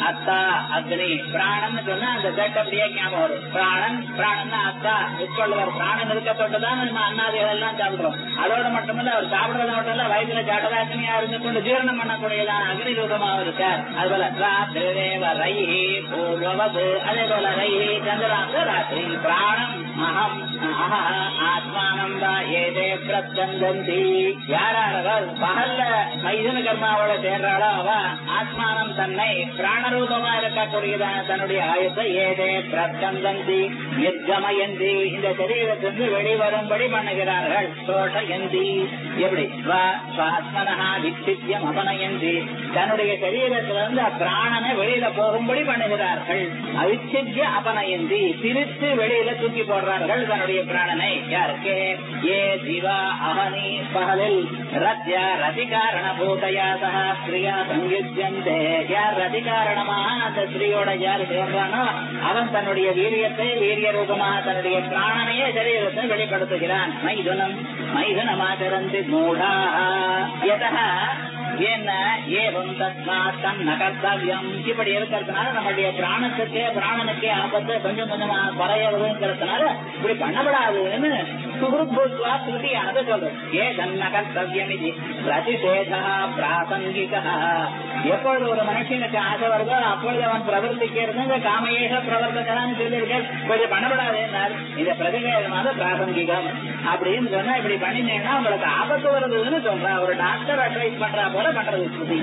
அத்தா அக்னி பிராணன் சொன்னா அந்த தட் அப்படியே ஞாபகம் வரும். பிராணன் அத்தா உட்கொள்ளுவார். பிராணன் இருக்க தொட்டுதான் நம்ம அன்னாதிகள் எல்லாம் சாப்பிடுறோம். அதோட மட்டுமல்ல அவர் சாப்பிடுறது மட்டும் இல்ல, வயிற்றுல ஜடதாக்கினியா இருந்து கொண்டு ஜீரணம் பண்ணக்கூடியதான் அக்னி ரூபமாக இருக்கார். அதுபோல ராத்திரி பூர்வது, அதே போல ரைஹி சந்திராந்த ராத்திரி. பிராணம் அகம் ஆத்மானம் ஏதே பிரத்யந்தி. யாரானவர் பகல்ல மைதுன கர்மாவோட சேர்றாளோ அவ ஆத்மானம் தன்னை பிராணரூபமா இருக்கக்கூடியதான தன்னுடைய ஆயுத்தை ஏதே பிரத்யந்தி நிர்கமயந்தி இந்த சரீரத்திலிருந்து வெளிவரும்படி பண்ணுகிறார்கள். தோஷயந்தி எப்படி ஆத்மனஹா விச்சித்யம் அபனயந்தி தன்னுடைய சரீரத்திலிருந்து பிராணனை வெளியில போகும்படி பண்ணுகிறார்கள். அவிச்சித்ய அபனயந்தி பிரித்து வெளியில தூக்கி போடுறார்கள் தன்னுடைய பிராணனை. யாருக்கு? ஏ சிவா அகனி பகலில் ரத்யா ரதிகாரண பூதையா சகா ஸ்ரீயா சங்கித்யந்தே. யார் ரதிகாரணமா அந்த ஸ்ரீயோட யார் சேர்றானோ அவன் தன்னுடைய வீரியத்தை வீரிய ரூபமாக தன்னுடைய பிராணனையே சரீரத்தை வெளிப்படுத்துகிறான். மைதுனமாச்சரந்தி மூடா யதஹ என்ன ஏவம் தஸ்மாத் தன்ன கர்த்தவ்யம். இப்படி இருக்கிறதுனால நம்மளுடைய பிராணனுக்கே ஆபத்து கொஞ்சம் கொஞ்சமா குறையறதுங்கிறதுனால இப்படி பண்ணப்படாதுன்னு சுகுருத்வா ஸ்ருதியானது சொல்றது. ஏ தன்ன கர்த்தவ்யம் இது பிரதிஷேதா பிராசங்கிகா. எப்பொழுது ஒரு மனுஷனுக்கு ஆசை வருதோ அப்பொழுது அவன் பிரவர்த்திக்கிறது இந்த காமயேஷ பிரவர்த்தகான்னு சொல்லியிருக்க. இப்படி பண்ணப்படாது. இந்த பிரதிஷேதமானது பிராசங்கிகம் அப்படின்னு சொன்னா இப்படி பண்ணினேன்னா உங்களுக்கு ஆபத்து வருதுன்னு சொல்றான். ஒரு டாக்டர் அட்வைஸ் பண்றா போல பண்றது.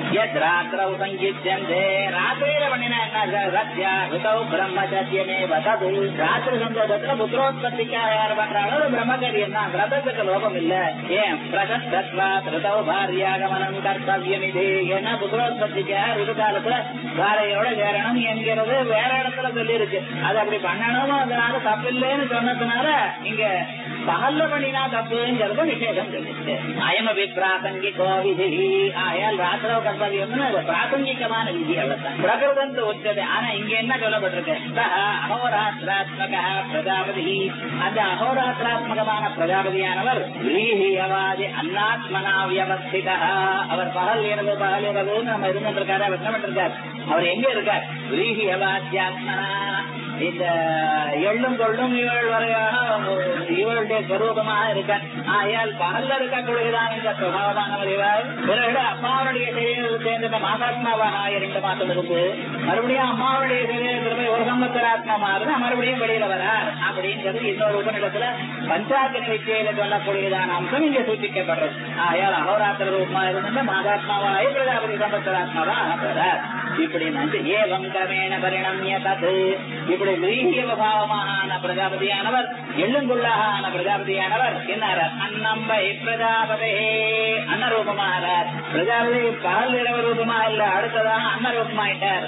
ராத்திரியில பண்ணினா என்ன? ரத்யா ருதௌ பிரம்மச்சரியமே வதது. ராத்திரி சந்தோஷத்துல புத்திரோத்பத்திக்காக யார் பண்றாங்களோ பிரம்மச்சரியம் தான். விரதத்துக்கு லோபம் இல்ல. ஏன் பிரகத்வாத் ருதௌ பாரியாகமனம் கர்த்தவ்யம் இது. ஏன்னா புத்திரோத்பத்திக்காக ருது காலத்துல பாரையோட சேரணும் என்கிறது வேற இடத்துல சொல்லி இருக்கு. அது அப்படி பண்ணணும், அதனால தப்பு இல்லைன்னு சொன்னதுனால இங்க பகல்ல பண்ணினா தப்புங்கிறது நிஷேதம் சொல்லிட்டு அயமபி பிராசங்கிகோ விதி. ஆயால் ராத்திரோ கர்த்தவியம்னு பிராசங்கிகமான விதி அவ்வளவுதான். பிரகிருதம் உச்சது. ஆனா இங்க என்ன சொல்லப்பட்டிருக்கு? அகோராத்திராத்மக பிரஜாபதி. அந்த அகோராத்திராத்மகமான பிரஜாபதியானவர் விரீஹியவாதி அன்னாத்மனா வியவஸ்திதா. அவர் பகல் இரவுன்னு நம்ம இருந்துட்டு இருக்காரு. அவர் என்ன பண்ணிருக்கார்? அவர் எங்க இருக்கார்? விரீஹியவாத்யாத்மனா. இந்த எள்ளும் கொள்ளும் இவள் வரையாக இவளுடைய ஸ்வரூபமாக இருக்க. ஆயால் பகல்ல இருக்கக்கூடியதான் இந்த சுபாவமானவர் இவர். பிறகு அம்மாவுடைய சரீரத்தை சேர்ந்த மாசாத்மாவாக 2 மாசம் இருக்கு. மறுபடியும் அம்மாவுடைய சரீரத்தில் ஒரு சம்பத்தராத்மா இருந்தா மறுபடியும் வெளியில வரார் அப்படிங்கிறது இன்னொரு உபநிடத்துல பஞ்சாக்கிர வித்தியில சொல்லக்கூடியதான அம்சம் இங்க சூச்சிக்கப்படுறது. ஆயால் அகோராத்திர ரூபமா இருந்த மாதாத்மாவாக பிரஜாபதி சம்பத்தராத்மாவாக வரார். இப்படி ஏவம் கிரமேண பரிணமிய தது. இப்படி விரீஹியபாவமான பிரஜாபதியானவர் எள்ளுங்குள்ளான பிரஜாபதியானவர் என்னார்? அன்னம்பை பிரஜாபதே அன்னரூபமாகிறார். பிரஜாபதி பகல் இரவு ரூபமா இல்ல, அடுத்ததான் அன்னரூபமாயிட்டார்.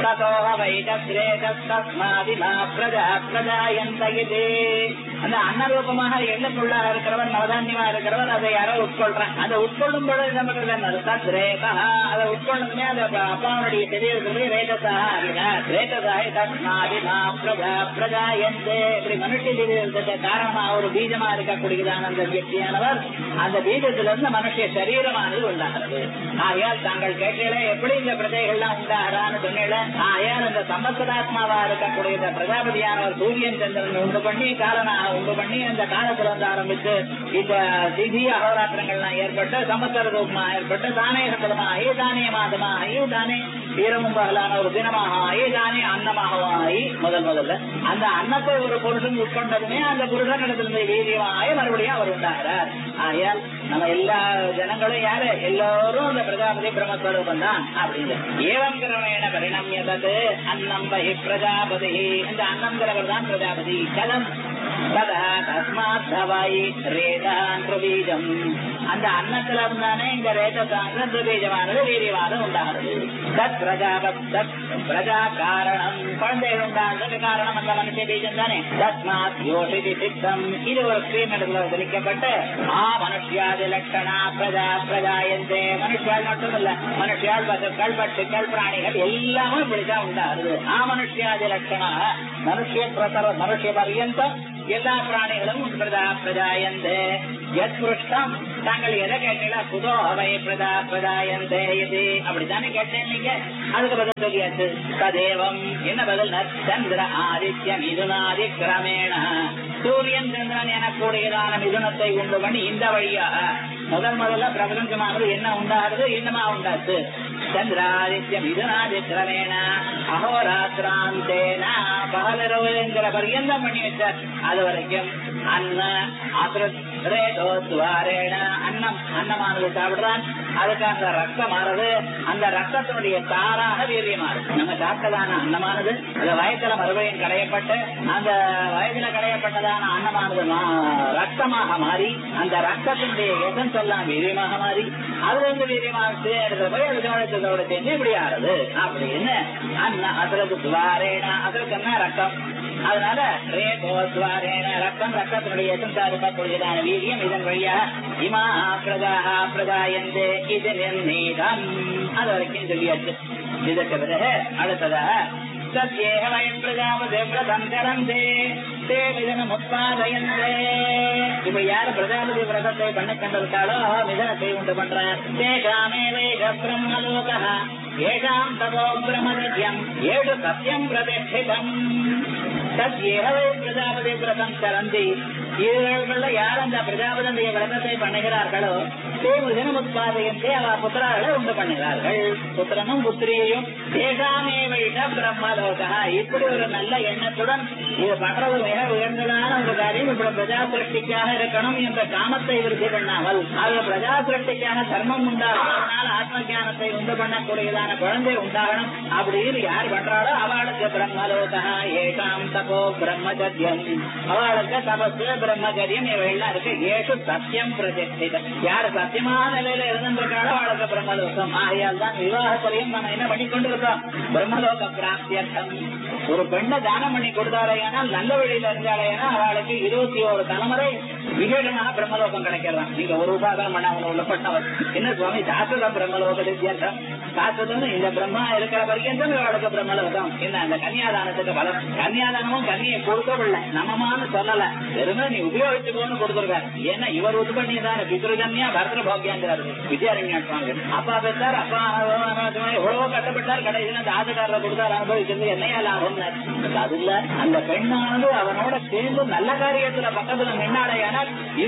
அந்த அன்னரூபமாக எள்ளுக்குள்ளாக இருக்கிறவர் நவதான்யமா இருக்கிறவர் அதை யாரோ உட்கொள்றான். அதை உட்கொள்ளும் பொழுது நமக்கு அதை உட்கொள்ளுமே அந்த அப்பாவுடைய சரீரத்திலே ரேதசாக அறினார். ரேதசாக தஸ்மாதிமா பிரஜா பிரஜா என்று இப்படி மனுஷ சரீரத்துக்கு காரணமாக ஒரு பீஜமா இருக்கக்கூடியதான அந்த வியக்தியானவர் அந்த பீஜத்திலிருந்து மனுஷ சரீரமானது உண்டாகிறது. ஆகையால் தாங்கள் கேட்டீங்களே எப்படி இந்த பிரஜைகள்லாம் உண்டாகிறான்னு சொன்னீங்களே. ஆகையால் இந்த சம்பத்சராத்மாவா இருக்கக்கூடிய இந்த பிரஜாபதியானவர் சூரியன் சந்திரன் உண்டு பண்ணி காலனாக உண்டு பண்ணி அந்த காலத்துல வந்து ஆரம்பித்து இந்த திதி அகோராத்திரங்கள்லாம் ஏற்பட்டு சம்பத்சர ரூபமா ஏற்பட்டு தானே சக்கலமாகி தானே மாதமாகி தானே ஈரமும் பகலான ஒரு தினமாக ஆகி தானே அன்னமாகவாகி முதல்ல அந்த அன்னத்தை ஒரு புருஷன் உட்கொண்டதுமே அந்த புருஷன் இடத்துல வீரியமாகி மறுபடியும் அவர் உண்டாகிறார். ஆகையால் நம்ம எல்லா ஜனங்களும் யாரு? எல்லோரும் அந்த பிரஜாபதி பிரம்மஸ்வரூபம் தான் அப்படின்னு. ஏவம் கிரமேண பரிணமியதது அன்னம்பை பிரஜாபதி. இந்த அன்னங்கிறவர் தான் பிரஜாபதி. கலம் அந்த அன்னத்துல இருந்தானே இந்த ரேதசாங்க பீஜமானது வீரியமானது உண்டாகிறது. தத் பிரஜா காரணம் குழந்தைகள் உண்டாகிறதுக்கு காரணம் அந்த மனுஷ பீஜம் தானே. தஸ்மாத் யோசிதி சித்தம். இது ஒரு ஸ்ரீமடத்தில் தெளிக்கப்பட்டு மனுஷியாதி லட்சணா பிரஜா பிரஜாயந்தே. மனுஷியால் மட்டுமல்ல, மனுஷியால் பசுக்கள் பட்டுக்கள் பிராணிகள் எல்லாமே இப்படிதான் உண்டாகிறது. மனுஷியாதி லட்சணா மனுஷ பர்யந்தம் எல்லா பிராணிகளும் பிரஜா பிரஜாயந்தே. யத் புருஷ்டம் தாங்கள் எதை கேட்டீங்களா? புதோ அவை பிரதா பிரதாயந்தே இது அப்படித்தானே கேட்டேன் நீங்க. அதுக்கு பதில் சொல்லியாச்சு. ததேவம் என்ன பதில்? சந்திர ஆதித்ய மிதுனாதி கிரமேண சூரியன் சந்திரன் எனக்கூடியதான மிதுனத்தை உண்டு பண்ணி இந்த வழியாக முதல்ல பிரபஞ்சமானது என்ன உண்டாகிறது? இன்னமா உண்டாச்சு. சந்திராதித்ய மிதுனாதி கிரமேண அஹோராத்திராந்தேன பகலிரவுங்கிற பரியந்தம் பண்ணி வச்சார். அது வரைக்கும் அன்ன அசுரேதோத்வாரேன அன்னம் அன்னமானது சாப்பிடுறான். அதுக்கு அந்த ரத்தமானது அந்த ரத்தத்தினுடைய தாராக வீரியமாறும். நம்ம சாப்பிட்டதான அன்னமானது அந்த வயத்துல மறுபடியும் களையப்பட்டு அந்த வயதுல களையப்பட்டதான அன்னமானது ரத்தமாக மாறி அந்த ரத்தத்தினுடைய எசன்ஸ் எல்லாம் வீரியமாக மாறி அதுல இருந்து வீரியமாக சேர்ந்து போய் அது கவனத்தோட சேர்ந்து இப்படி ஆறுது அப்படின்னு அன்ன அதற்கு துவாரேன அதற்கு என்ன ரத்தம். அதனால ரேகோத்வாரேன ரத்தம் ரத்தத்தினுடைய எசன்ஸா இருக்கக்கூடியதான வீரியம் இதன் வழியா இமா பிரதாக பிரதாயந்தே இது நிர்ணீதம். அது வரைக்கும் சொல்லியாச்சு. இதற்கு பிறகு அடுத்ததாக சத்யேக வயம் பிரஜாபதே விரதம் கரந்தே தே மிதனம் உத்பாதயந்தே. இப்ப யாரு பிரஜாபதி விரதத்தை பண்ண கண்டிருக்காளோ மிதனத்தை உண்டு பண்றார். தேகாமே வேக பிரம்மலோகா ஏகாம் ததோ பிரம்மதத்யம் ஏழு சத்யம் பிரதிஷ்டிதம். சத்யேக வயம் பிரஜாபதி விரதம் கரந்தி இவர்கள யார் அந்த பிரஜாபதியுடைய விரதத்தை பண்ணுகிறார்களோ தே மிதனம் உத்பாதயந்தே அவ புத்திரர்களை உண்டு பண்ணுகிறார்கள். புத்திரனும் புத்திரியையும் ஏகாமே வைக பிரம்மலோகா. இப்படி ஒரு நல்ல எண்ணத்துடன் இது பண்றது மிக உயர்ந்ததான ஒரு காரியம். இப்படி பிரஜா சிருஷ்டிக்காக இருக்கணும் என்ற காமத்தை விருத்தி பண்ணாமல் அது பிரஜா சிருஷ்டிக்காக தர்மம் உண்டாகணும், ஆத்ம ஜானத்தை உண்டு பண்ணக்கூடியதான குழந்தை உண்டாகணும் அப்படின்னு யார் பண்றாளோ அவளுக்கு பிரம்மலோகா ஏகாம் தபோ பிரம்மச்சரியம். அவளுக்கு தபசு பிரம்மச்சரியம் இவையெல்லாம் இருக்கு. ஏழு சத்தியம் பிரதிஷ்டிதம். யார் சத்தியமான நிலையில இருந்திருக்காளோ அவளுக்கு பிரம்மலோகம். ஆகையால் தான் விவாகத்திலையும் நம்ம என்ன பண்ணி கொண்டிருக்கோம்? பிரம்மலோக பிராப்தியர்த்தம். ஒரு பெண்ணை தானம் பண்ணி கொடுத்தாலேயானால் நல்ல வழியில இருந்தாலேனா அவளுக்கு 21 தலைமுறை விசேஷமாக பிரம்மலோகம் கிடைக்கலாம். நீங்க ஒரு உபாதனம் பண்ண அவங்க உள்ள பண்ணவர் என்ன சுவாமி சாஸ்திர பிரம்மலோக வித்தியாசம் சாஸ்திரம் இந்த பிரம்மா இருக்கிற வரைக்கும் அவளுக்கு பிரம்மலோகம். என்ன அந்த கன்னியாதானத்துக்கு பலம். கன்னியாதானமும் கன்னியை கொடுக்கவில்லை நம்மமானு சொல்லல, வெறுமே நீ உபயோகிச்சுக்கோன்னு கொடுத்துருக்காரு. ஏன்னா இவர் உது பண்ணியதான பித்ருகன்யா பரத போக்கியாங்கிறாரு வித்யாரண்யா சுவாமி. அப்பா பெற்றார், அப்பா எவ்வளவோ கட்டப்பட்டார், கடைசியில் அந்த ஆசைக்காரரை கொடுத்தார், அனுபவிக்கிறது என்னையா லாபம். அது இல்ல அந்த பெண்ணானது அவனோட சேர்ந்து நல்ல காரியத்துல பக்கத்துல நின்னாடையானால்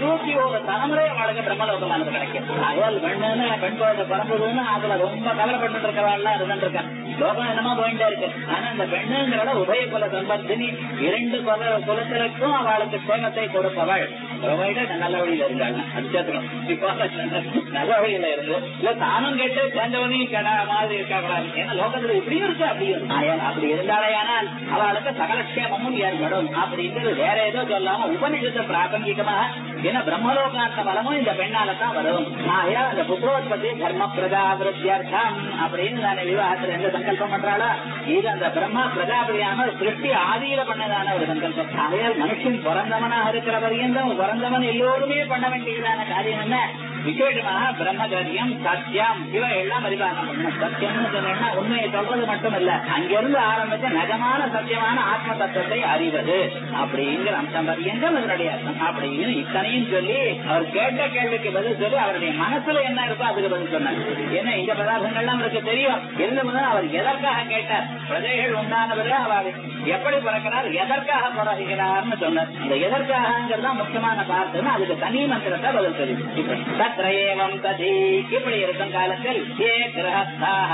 21 தலைமுறை அவளுக்கு பிரம்மலோகமானது கிடைக்கும். அயல் பெண்ணுன்னு பெண் குழந்தை பிறந்ததுன்னு அதுல ரொம்ப கவலைப்பட்டு இருக்கிறவாள்லாம் இருந்துருக்கான். லோகம் என்னமா போயிட்டே இருக்கு. ஆனா அந்த பெண்ணுங்கிறத உபய குல சம்பத்தினி 2 குலத்திற்கும் அவளுக்கு சேமத்தை கொடுப்பவள் நல்ல வழியில இருந்தாள். அது சேர்த்துக்கணும். இப்போ நல்ல வழியில இருந்து இல்ல தானும் கேட்டு சேர்ந்தவனையும் கடை மாதிரி இருக்கக்கூடாது. ஏன்னா லோகத்துல இப்படியும் இருக்கு அப்படியும் அப்படி இருந்தாலேயானால் அவளுக்கு சகலக்ஷேமமும் ஏற்படும் அப்படிங்கிறது வேற ஏதோ சொல்லாம உபநிஷத்தை பிராபங்கிகமாக ஏன்னா பிரம்மலோகாந்த பலமும் இந்த பெண்ணாலதான் வரும். ஆயா அந்த புத்திரோத்பத்தி தர்ம பிரஜாபிருத்தியர்த்தம் அப்படின்னு நான் விவாகத்துல எந்த சங்கல்பம் பண்றாளோ இது அந்த பிரம்மா பிரஜாபதியான சிருஷ்டி ஆதியில பண்ணதான ஒரு சங்கல்பம். ஆகையால் மனுஷன் பிறந்தவனாக இருக்கிற வரையும் பிறந்தவன் எல்லோருமே பண்ண வேண்டியதான காரியம் என்ன? விசேஷமாக பிரம்மச்சரியம் சத்தியம் இவை எல்லாம் பரிபாலனம் பண்ணணும். சத்தியம்னு சொன்னா உண்மையை சொல்றது மட்டும் இல்ல, அங்கிருந்து ஆரம்பிச்ச நிஜமான சத்தியமான ஆத்ம தத்துவத்தை அறிவது அப்படிங்கிற அம்சம் பரியங்கம் இதனுடைய அர்த்தம் அப்படின்னு இத்தனையும் சொல்லி அவர் கேட்ட கேள்விக்கு பதில் சொல்லி அவருடைய மனசுல என்ன இருக்கோ அதுக்கு பதில் சொன்னார். ஏன்னா இந்த பதார்த்தங்கள்லாம் அவருக்கு தெரியும். இருந்தபோது அவர் எதற்காக கேட்டார்? பிரஜைகள் உண்டானவரு அவர் எப்படி பிறக்கிறார், எதற்காக பிறகுகிறார்னு சொன்னார். இந்த எதற்காகங்கிறதா முக்கியமான பார்த்துன்னு அதுக்கு தனி மந்திரத்தை பதில் தெரியும். தத்ரேவம் ததி இப்படி இருக்கும் காலத்தில் ஏ கிரஹஸ்தாக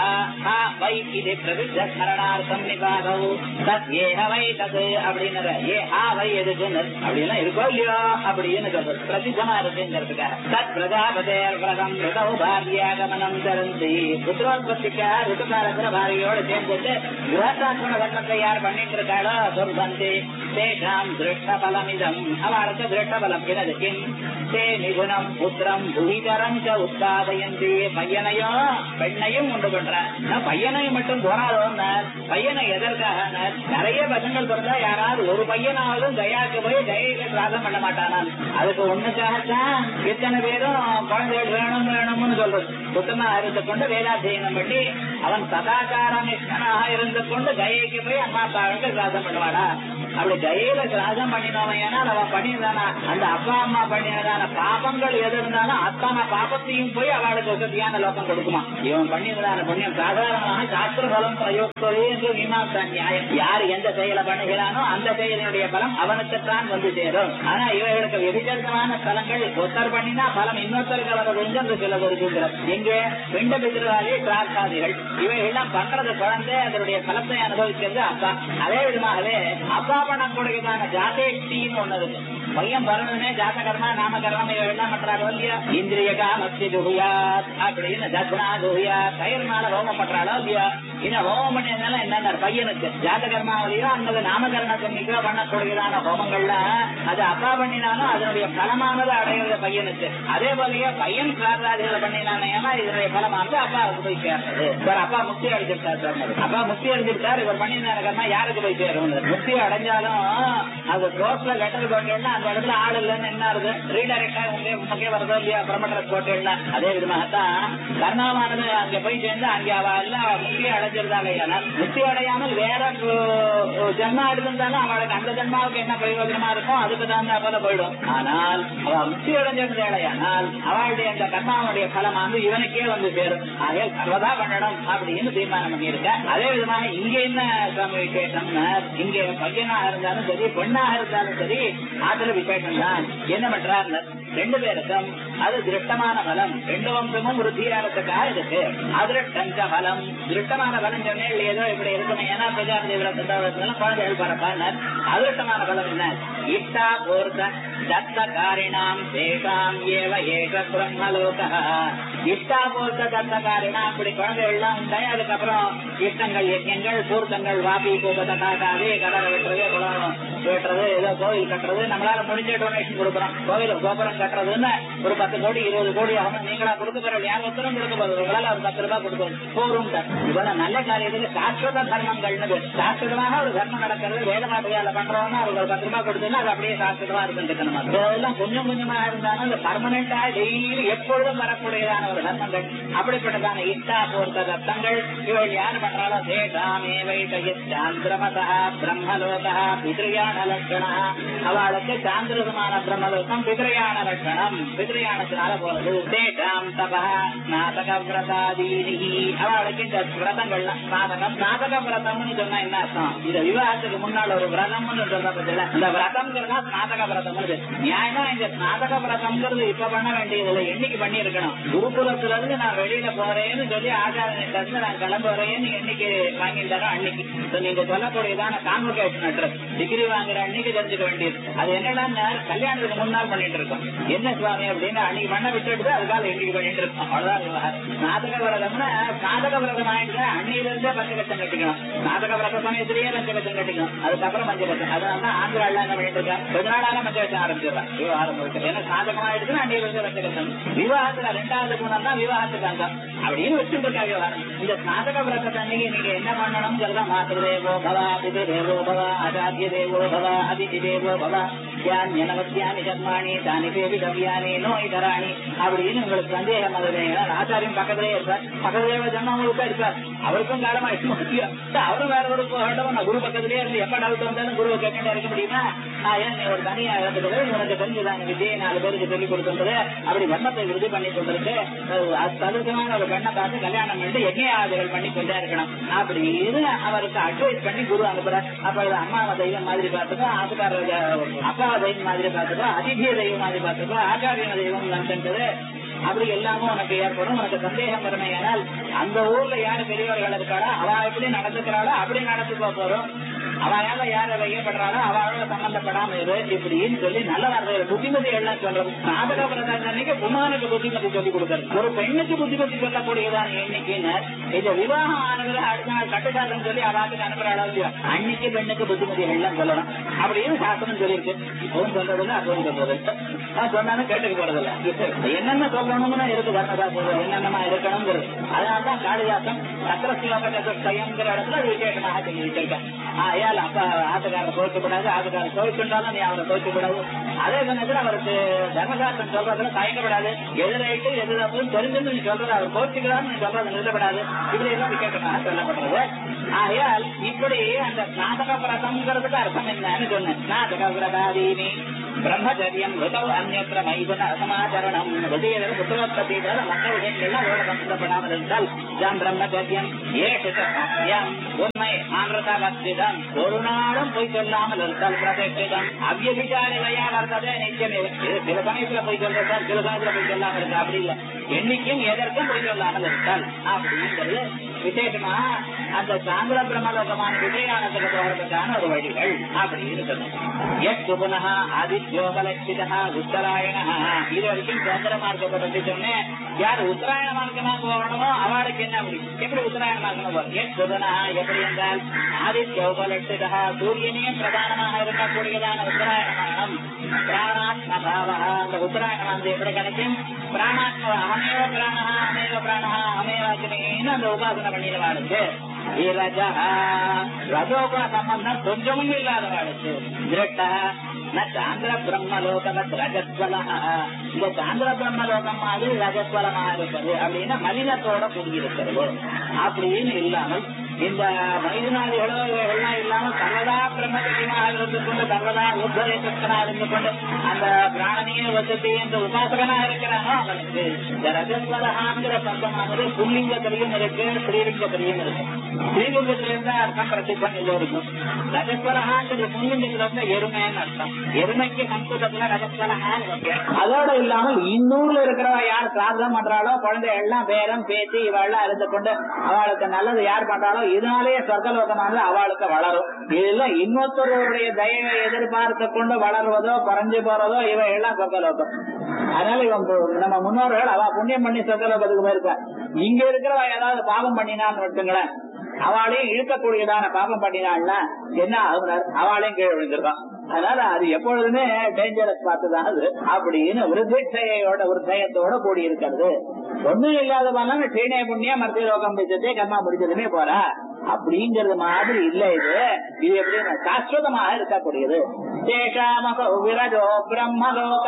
வை இது பிரதிஷ்ட ஸ்மரணார்த்தம் நிபாதவு தத் ஏஹ வை தது அப்படின்னு ஏ ஹா வை எதுக்குன்னு அப்படின்னா இருக்கோ இல்லையோ அப்படின்னு சொல்றது பிரசித்தமா இருக்குங்கிறதுக்காக தத் பிரஜாபதேர் விரதம் ரிதவு பாரியாகமனம் தரந்தி புத்திரோத்பத்திக்காக ரிதுகாரங்கிற பாரியோடு சேர்ந்துட்டு கிரகசாஸ்திர தர்மத்தை யார் பண்ணிட்டு இருக்காளோ சொல்வந்தி தேஷாம் திருஷ்ட பலமிதம் அவளுக்கு திருஷ்ட பலம் என்னது கிம் தே மிகுணம் புத்திரம் புகிகரம் உத்பாதயந்தி பையனையும் பெண்ணையும் உண்டு பண்ற. பையனையும் மட்டும் போனாலும் பையனை எதற்காக நிறைய பசங்கள் பிறந்தா யாராவது ஒரு பையனாலும் தயாக்கு போய் தயையில பிரார்த்தம் பண்ண மாட்டானால் அதுக்கு ஒண்ணுக்காகத்தான் இத்தனை பேரும் குழந்தைகள் வேணும் வேணும்னு சொல்றது. புத்தமா இருந்து கொண்டு வேதாத்தியனம் பண்ணி அவன் சதாச்சார நிஷ்டனாக இருந்து கொண்டு கயைக்கு போய் அம்மா அப்பாவுக்கு சிராதம் பண்ணுவாடா? அப்படி கயையில சிராதம் பண்ணினவன் ஏன்னா அவன் பண்ணினதானா அந்த அப்பா அம்மா பண்ணினதான பாபங்கள் எது இருந்தாலும் அத்தனை பாபத்தையும் போய் அவளுக்கு வசதியான லோகம் கொடுக்குமா? இவன் பண்ணினதான புண்ணியம் சாதாரணமாக சாஸ்திர பலம் பிரயோகத்தோடு என்று மீமாசா நியாயம். யார் எந்த செயலை பண்ணுகிறானோ அந்த செயலினுடைய பலம் அவனுக்குத்தான் வந்து சேரும். ஆனா இவர்களுக்கு விபச்சரிதமான ஸ்தலங்கள் ஒருத்தர் பண்ணினா பலம் இன்னொருத்தருக்கு வரது என்று சில வருகின்றது. எங்கே பிண்ட பிதிராதி பிரார்த்தாதிகள் இவைகள்லாம் பண்றது குழந்தை அதனுடைய பலத்தை அனுபவிக்கிறது அப்பா. அதே விதமாகவே அப்பா பண்ணக்கூடியதான ஜாதேஷ்டின்னு ஒண்ணு இருக்கு. பையன் பிறந்ததுமே ஜாதகர்மா நாமகர்மம் இவைகள்லாம் பண்றாங்க இல்லையா? இந்திரிய காமஸ்தி துஹியாத் அப்படின்னு தத்னா துஹியாத் கயிறுனால ஹோமம் பண்றாளோ இல்லையா? இந்த ஹோமம் பண்ணியதுனால என்னென்ன பையனுக்கு ஜாதகர்மாவளியோ அல்லது நாமகரணத்துக்கோ பண்ணக்கூடியதான ஹோமங்கள்ல அது அப்பா பண்ணினாலும் அதனுடைய பலமானது அடையிறது பையனுக்கு. அதே போலயே பையன் பிரார்த்தாதிகளை பண்ணினானே இதனுடைய பலமானது அப்பாவுக்கு போய் சேர்றது. இவர் அப்பா முக்தி அடைஞ்சிருக்காரு. அப்பா முக்தி அடைஞ்சிருக்காரு. இவர் பண்ணினான கர்மா யாருக்கு போய் சேரும்? முக்தி அடைஞ்சாலும் அது ரோட்ல லெட்டர் போட்டேன்னா அந்த இடத்துல ஆள் இல்லைன்னு என்ன ஆகுது? ரீடைரக்டா முக்கிய வரதோ இல்லையா? பிரமட்டர் போட்டேன்னா அதே விதமாகத்தான் கர்மாவானது அங்க போய் சேர்ந்து அங்கே அவ எல்லாம் முக்தி அடைஞ்சிருந்தாங்க. முக்தி அடையாமல் வேற ஜென்மா எடுத்திருந்தாலும் அவளுக்கு அந்த ஜென்மாவுக்கு என்ன பிரயோஜனமா இருக்கும் அதுக்கு தகுந்த போல போயிடும். ஆனால் அவ முக்தி அடைஞ்சிருந்தாள் அவளுடைய அந்த கர்மாவுடைய பலமானது இவனுக்கே வந்து சேரும். ஆக சர்வதா பண்ணணும் அப்படின்னு தீர்மானம் பண்ணியிருக்க. அதே விதமாக இங்க என்ன விசேஷம்னா இங்க பையனாக இருந்தாலும் சரி பெண்ணாக இருந்தாலும் சரி அதுல விசேஷம் தான். என்ன பண்றார்? ரெண்டு பேருக்கும் அது திருஷ்டமான பலம். ரெண்டு வம்சமும் விருத்தியாகிறதுக்காக இருக்கு. அதிருஷ்டஞ்ச பலம் திருஷ்டமான பலம் சொன்னேன் ஏதோ இப்படி இருக்கணும். ஏன்னா பிரஜாபதி குழந்தைகள் பரப்பார். அதிருஷ்டமான பலம் என்ன? இஷ்டா பூர்த்த தத்த காரிணாம் தேஷாம் ஏவ ஏஷ பிரம்மலோக. இஷ்டா பூர்த்த தத்த காரிணா அப்படி குழந்தைகள் எல்லாம் உண்டா. அதுக்கப்புறம் இஷ்டங்கள் யஜ்யங்கள் பூர்த்தங்கள் வாபி கூபத்தை காக்காது கடலை வெட்டுறது குளம் வெட்டுறது ஏதோ கோவில் கட்டுறது நம்மளால முடிஞ்ச டொனேஷன் கொடுக்குறோம். கோவில் கோபுரம் கட்டுறதுன்னு ஒரு 10 கோடி 20 கோடி ஆகும். நீங்களா கொடுக்க போறது யார் ஒருத்தரும் கொடுக்க போறது உங்களால ஒரு 10 ரூபாய் கொடுக்கணும் போரும். இவ்வளவு நல்ல காரியத்துக்கு சாஸ்வத தர்மங்கள்னு சாஸ்வதமாக ஒரு தர்மம் நடக்கிறது. வேத மாதையால பண்றோம்னா அவருக்கு 10 ரூபாய் கொடுத்தோம்னா அது அப்படியே சாஸ்வதமா இருக்குன்னு அதெல்லாம் கொஞ்சம் கொஞ்சமா இருந்தாலும் அந்த பர்மனண்டா டெய்லி எப்பொழுதும் வரக்கூடியதான ஒரு தர்மங்கள் அப்படிப்பட்டதான இஷ்டா போர்த்த தத்தங்கள் இவள் யாரு பண்றாலும் தேசாமே வைத்திரமதா பிரம்மலோகா பித்ரியான லட்சணா. அவளுக்கு சாந்திரமான பிரம்மலோகம் பித்ரியான லட்சணம். பித்ரியானத்தினால போறது. தேசாம் தபா நாதக விரதாதீனி அவளுக்கு இந்த விரதங்கள்லாம் நாதகம். நாதக விரதம்னு சொன்னா என்ன அர்த்தம்? இந்த விவாகத்துக்கு முன்னால் ஒரு விரதம்னு சொல்ற பட்சத்துல இந்த விரதம்ங்கிறதா நாதக விரதம். நியாயமா இந்த நாதக விரதம்ங்கிறது இப்ப பண்ண வேண்டியதுல என்னைக்கு பண்ணி இருக்கணும்? குருகுலத்துல இருந்து நான் வெளியில போறேன்னு சொல்லி ஆச்சாரன்கிட்ட இருந்து நான் கிளம்புறேன்னு என்னைக்கு வாங்கிட்டாரோ அன்னைக்கு நீங்க சொல்லக்கூடியதான கான்வொகேஷன் அட்ரஸ் டிகிரி வாங்குற அன்னைக்கு தெரிஞ்சுக்க வேண்டியது. அது என்னன்னா கல்யாணத்துக்கு முன்னால் பண்ணிட்டு இருக்கோம். என்ன சுவாமி அப்படின்னு அன்னைக்கு பண்ண விட்டுட்டு அதுக்காக இன்னைக்கு பண்ணிட்டு இருக்கோம். அவ்வளவுதான் நாதக விரதம்னா. நாதக விரதம் ஆயிட்டு அன்னையில இருந்தே 10 லட்சம் கட்டிக்கணும். நாதக விரத சமயத்திலேயே 5 லட்சம் கட்டிக்கணும். அதுக்கப்புறம் 5 லட்சம். அதனால ஆந்திரா எல்லாம் என்ன பண்ணிட்டு இருக்கா? கொஞ்ச நாளால 5 லட்சம் ஆரம்பிச்சிடலாம் விவகாரம் போயிட்டு. ஏன்னா சாதகமா ஆயிடுச்சுன்னா அன்னையில இருந்து 5 லட்சம். விவாகத்துல 2வது குணம் தான் விவாகத்துக்கு அங்கம் அப்படின்னு வச்சுட்டு இருக்கா விவகாரம். இந்த நாதக விரதத்தை அன்னைக்கு நீங்க என்ன பண்ணணும் சொல்றா? மாதேவோ பவா பிது தேவோ பவா ஆச்சாரிய தேவோ பவா அதிதி தேவோ பவா ஞானவத்தியானி கர்மாணி தானி பேபி கவியானி நோய் தராணி அப்படின்னு உங்களுக்கு சந்தேகம். ஆச்சாரியம் பக்கத்திலே இருப்பார். பக்கத்திலே ஜன்மங்களுக்கா இருப்பார். அவருக்கும் காலமா முக்கியம். அவரும் வேற ஒரு குரு பக்கத்திலே இருந்து எப்ப டவுட் வந்தாலும் குருவை கேட்க இருக்க முடியுமா? ஏன் நீ ஒரு தனியா இழந்துக்கிறது உனக்கு தெரிஞ்சுதாங்க விஜய் 4 பேருக்கு சொல்லிக் கொடுக்கின்றது. அப்படி வர்ணத்தை விருதி பண்ணி கொண்டிருக்கு. சதுசமான ஒரு பெண்ணை பார்த்து கல்யாணம் பண்ணிட்டு யஜ்ஞாதிகள் பண்ணி கொண்டே இருக்கணும் அப்படின்னு அவருக்கு அட்வைஸ் பண்ணி குரு அனுப்புறார். அப்ப அம்மாவை தெய்வம் மாதிரி பார்த்துக்கோ, ஆத்துக்கார அப்பாவை தெய்வம் மாதிரி பார்த்துக்கோ, அதிதிய தெய்வம் மாதிரி பார்த்துக்கோ, ஆச்சாரிய தெய்வம் நினைச்சது அப்படி எல்லாமும் உனக்கு ஏற்படும். உனக்கு சந்தேகம் வறுமையானால் அந்த ஊர்ல யாரு பெரியவர்கள் இருக்காளோ அவ எப்படி நடந்துக்கிறாளோ அப்படி நடந்துக்கோ போறோம். அவனால யார வைக்கப்படுறாளோ அவளோட சம்பந்தப்படாம இரு இப்படின்னு சொல்லி நல்ல வார்த்தை புத்திமதி எல்லாம் சொல்றது. நாதக விரதம் அன்னைக்கு குமாரனுக்கு புத்திமதி சொல்லி கொடுக்கறது. ஒரு பெண்ணுக்கு புத்திமதி சொல்லக்கூடியதான எண்ணிக்கைன்னு இந்த விவாகம் ஆனதுல அடுத்த நாள் கட்டுசாசனம் சொல்லி அவாத்துக்கு அனுப்புறாள். அன்னைக்கு பெண்ணுக்கு புத்திமதிகள்லாம் சொல்லணும் அப்படின்னு சாஸ்திரம் சொல்லியிருக்கு. இப்பவும் சொல்றதில்ல, அப்பவும் சொல்றது சொன்னாலும் கேட்டுக்க போறதில்ல. என்னென்ன சொல்லணும்னு இருக்கு வர்ணதா சொல்றது, என்னென்னமா இருக்கணுங்கிறது. அதனால்தான் காளிதாசன் சக்கரஸ்லோகங்கிற இடத்துல விசேஷமாக சொல்லி வச்சிருக்கேன். ஏன் அப்ப ஆட்டுக்காரரை துவைக்கப்படாது, ஆட்டுக்காரர் துவைச்சுட்டாலும் நீ அவரை துவைக்கப்படாது. அதே சமயத்தில் அவருக்கு தர்மசாஸ்திரம் சொல்றதுல தயக்கப்படாது. எதிரைட்டு எதிர்ப்பு தெரிஞ்சுன்னு நீ சொல்றது அவர் கோச்சிக்கிறான்னு நீ சொல்றது நிறுத்தப்படாது. இப்படி எல்லாம் விசேஷமாக சொல்லப்படுறது. ஆகையால் இப்படி அந்த நாடக பிரதம்ங்கிறதுக்கு அர்த்தம் என்னன்னு சொன்னேன். நாடக பிரதாதீனி பிரம்மச்சரியம் ருதவ் அந்நத்திர மைதுன சமாச்சரணம் விஜயதர புத்தகத்தை மற்ற விஷயங்கள்லாம் அதோட சம்பந்தப்படாமல் இருந்தால் பிரம்மச்சரியம் ஏஷம் உண்மை ஆந்திரதாவஸ்திதம் ஒரு நாளும் போய் சொல்லாமல் இருந்தால் பிரதிஷ்டிதம் அவ்யபிச்சாரிலையா வர்றதே நிச்சயமே. சில சமயத்துல போய் சொல்ற சார், சில சமயத்துல போய் சொல்லாமல் இருக்கா, அப்படி இல்லை. என்னைக்கும் எதற்கும் போய் சொல்லாமல் இருந்தால் அப்படிங்கிறது விசேஷமா அந்த சாந்திர பிரம்மலோகமான விஜயானத்துக்கு போறதுக்கான ஒரு வழிகள் அப்படி இருக்குது. எட்டு புனக ஆதித்யோபலட்சிதா உத்தராயண இது வரைக்கும் சந்திர மார்க்கத்தை பற்றி சொன்னேன். யார் உத்தராயண மார்க்கமா போகணுமோ அவளுக்கு என்ன அப்படி எப்படி உத்தராயண மார்க்கமா போகும். எட்டு புனக எப்படி என்றால் ஆதித்யோபலட்சிதா சூரியனே பிரதானமாக இருக்கக்கூடியதான உத்தராயண மார்க்கம். பிராணாத்மபாவா அந்த உத்தராயணம் எப்படி கிடைக்கும். பிராணாத்ம அமேவ பிராணா அமேவ பிராணா அமேவ அக்னின்னு அந்த உபாசனை பண்ணிடுவாளுக்கு. ரஜோகுண சம்பந்தம் கொஞ்சமும் இல்லாதவாளுக்கு. திருட்ட சாந்திர பிரம்மலோகவத் ரஜஸ்வல இந்த சாந்திர பிரம்மலோகம் மாதிரி ரஜஸ்வலமாக இருக்கிறது அப்படின்னா மலினத்தோட கூடியிருக்கிறது அப்படின்னு இல்லாமல் இந்த மைதுனாதிகளோ எல்லாம் இல்லாமல் சர்வதா பிரம்மச்சரியமாக இருந்து கொண்டு சர்வதா உத்தரேசனாக இருந்து கொண்டு அந்த பிராணனையே வசதி என்ற உபாசகனாக இருக்கிறானோ அவனுக்கு இந்த ரஜஸ்வலகாங்கிற சப்தமானது புல்லிங்கத்திலையும் இருக்கு, ஸ்ரீலிங்கத்திலையும் இருக்கு. ஸ்ரீலிங்கத்திலிருந்து அர்த்தம் பிரசித்தம் எல்லோருக்கும். ரஜஸ்வலகாங்கிறது புல்லிங்கத்துல இருந்து எருமைன்னு அர்த்தம். எருமைக்கு சம்ஸ்கிருதத்துல ரஜஸ்வலகான்னு. அதோட இல்லாமல் இன்னூர்ல இருக்கிறவ யார் பிரார்த்தம் பண்றாளோ குழந்தை எல்லாம் பேரம் பேச்சு இவெல்லாம் இருந்து கொண்டு அவளுக்கு நல்லது யார் பண்றாளோ இதனாலேயே சொர்க்கலோகமானது அவளுக்கு வளரும். இதெல்லாம் இன்னொருத்தருடைய தயவை எதிர்பார்த்து கொண்டு வளர்வதோ குறைஞ்சு போறதோ இவ எல்லாம் சொர்க்கலோகம். அதனால இவன் நம்ம முன்னோர்கள் அவ புண்ணியம் பண்ணி சொர்க்கலோகத்துக்கு போயிருக்கா. இங்க இருக்கிறவ ஏதாவது பாவம் பண்ணினான்னு வச்சுங்களேன், அவளையும் இழுக்கக்கூடியதான பாவம் பண்ணினான்னா என்ன ஆகுனார், அவளையும் கீழே விழுந்திருக்கான். அதனால அது எப்பொழுதுமே டேஞ்சரஸ் பார்த்துதான் அது அப்படின்னு விருத்தயோட கூடி இருக்கிறது. ஒண்ணும் இல்லாதவனால சீனே புண்ணியா மத்திய ரோகம் பிடிச்சதே கர்மா பிடிச்சதுமே போறா அப்படிங்கிறது மாதிரி இல்ல. இது எப்படின்னா சாஸ்வதமாக இருக்கக்கூடியது. சேஷாமகோ விரஜோ பிரம்மலோக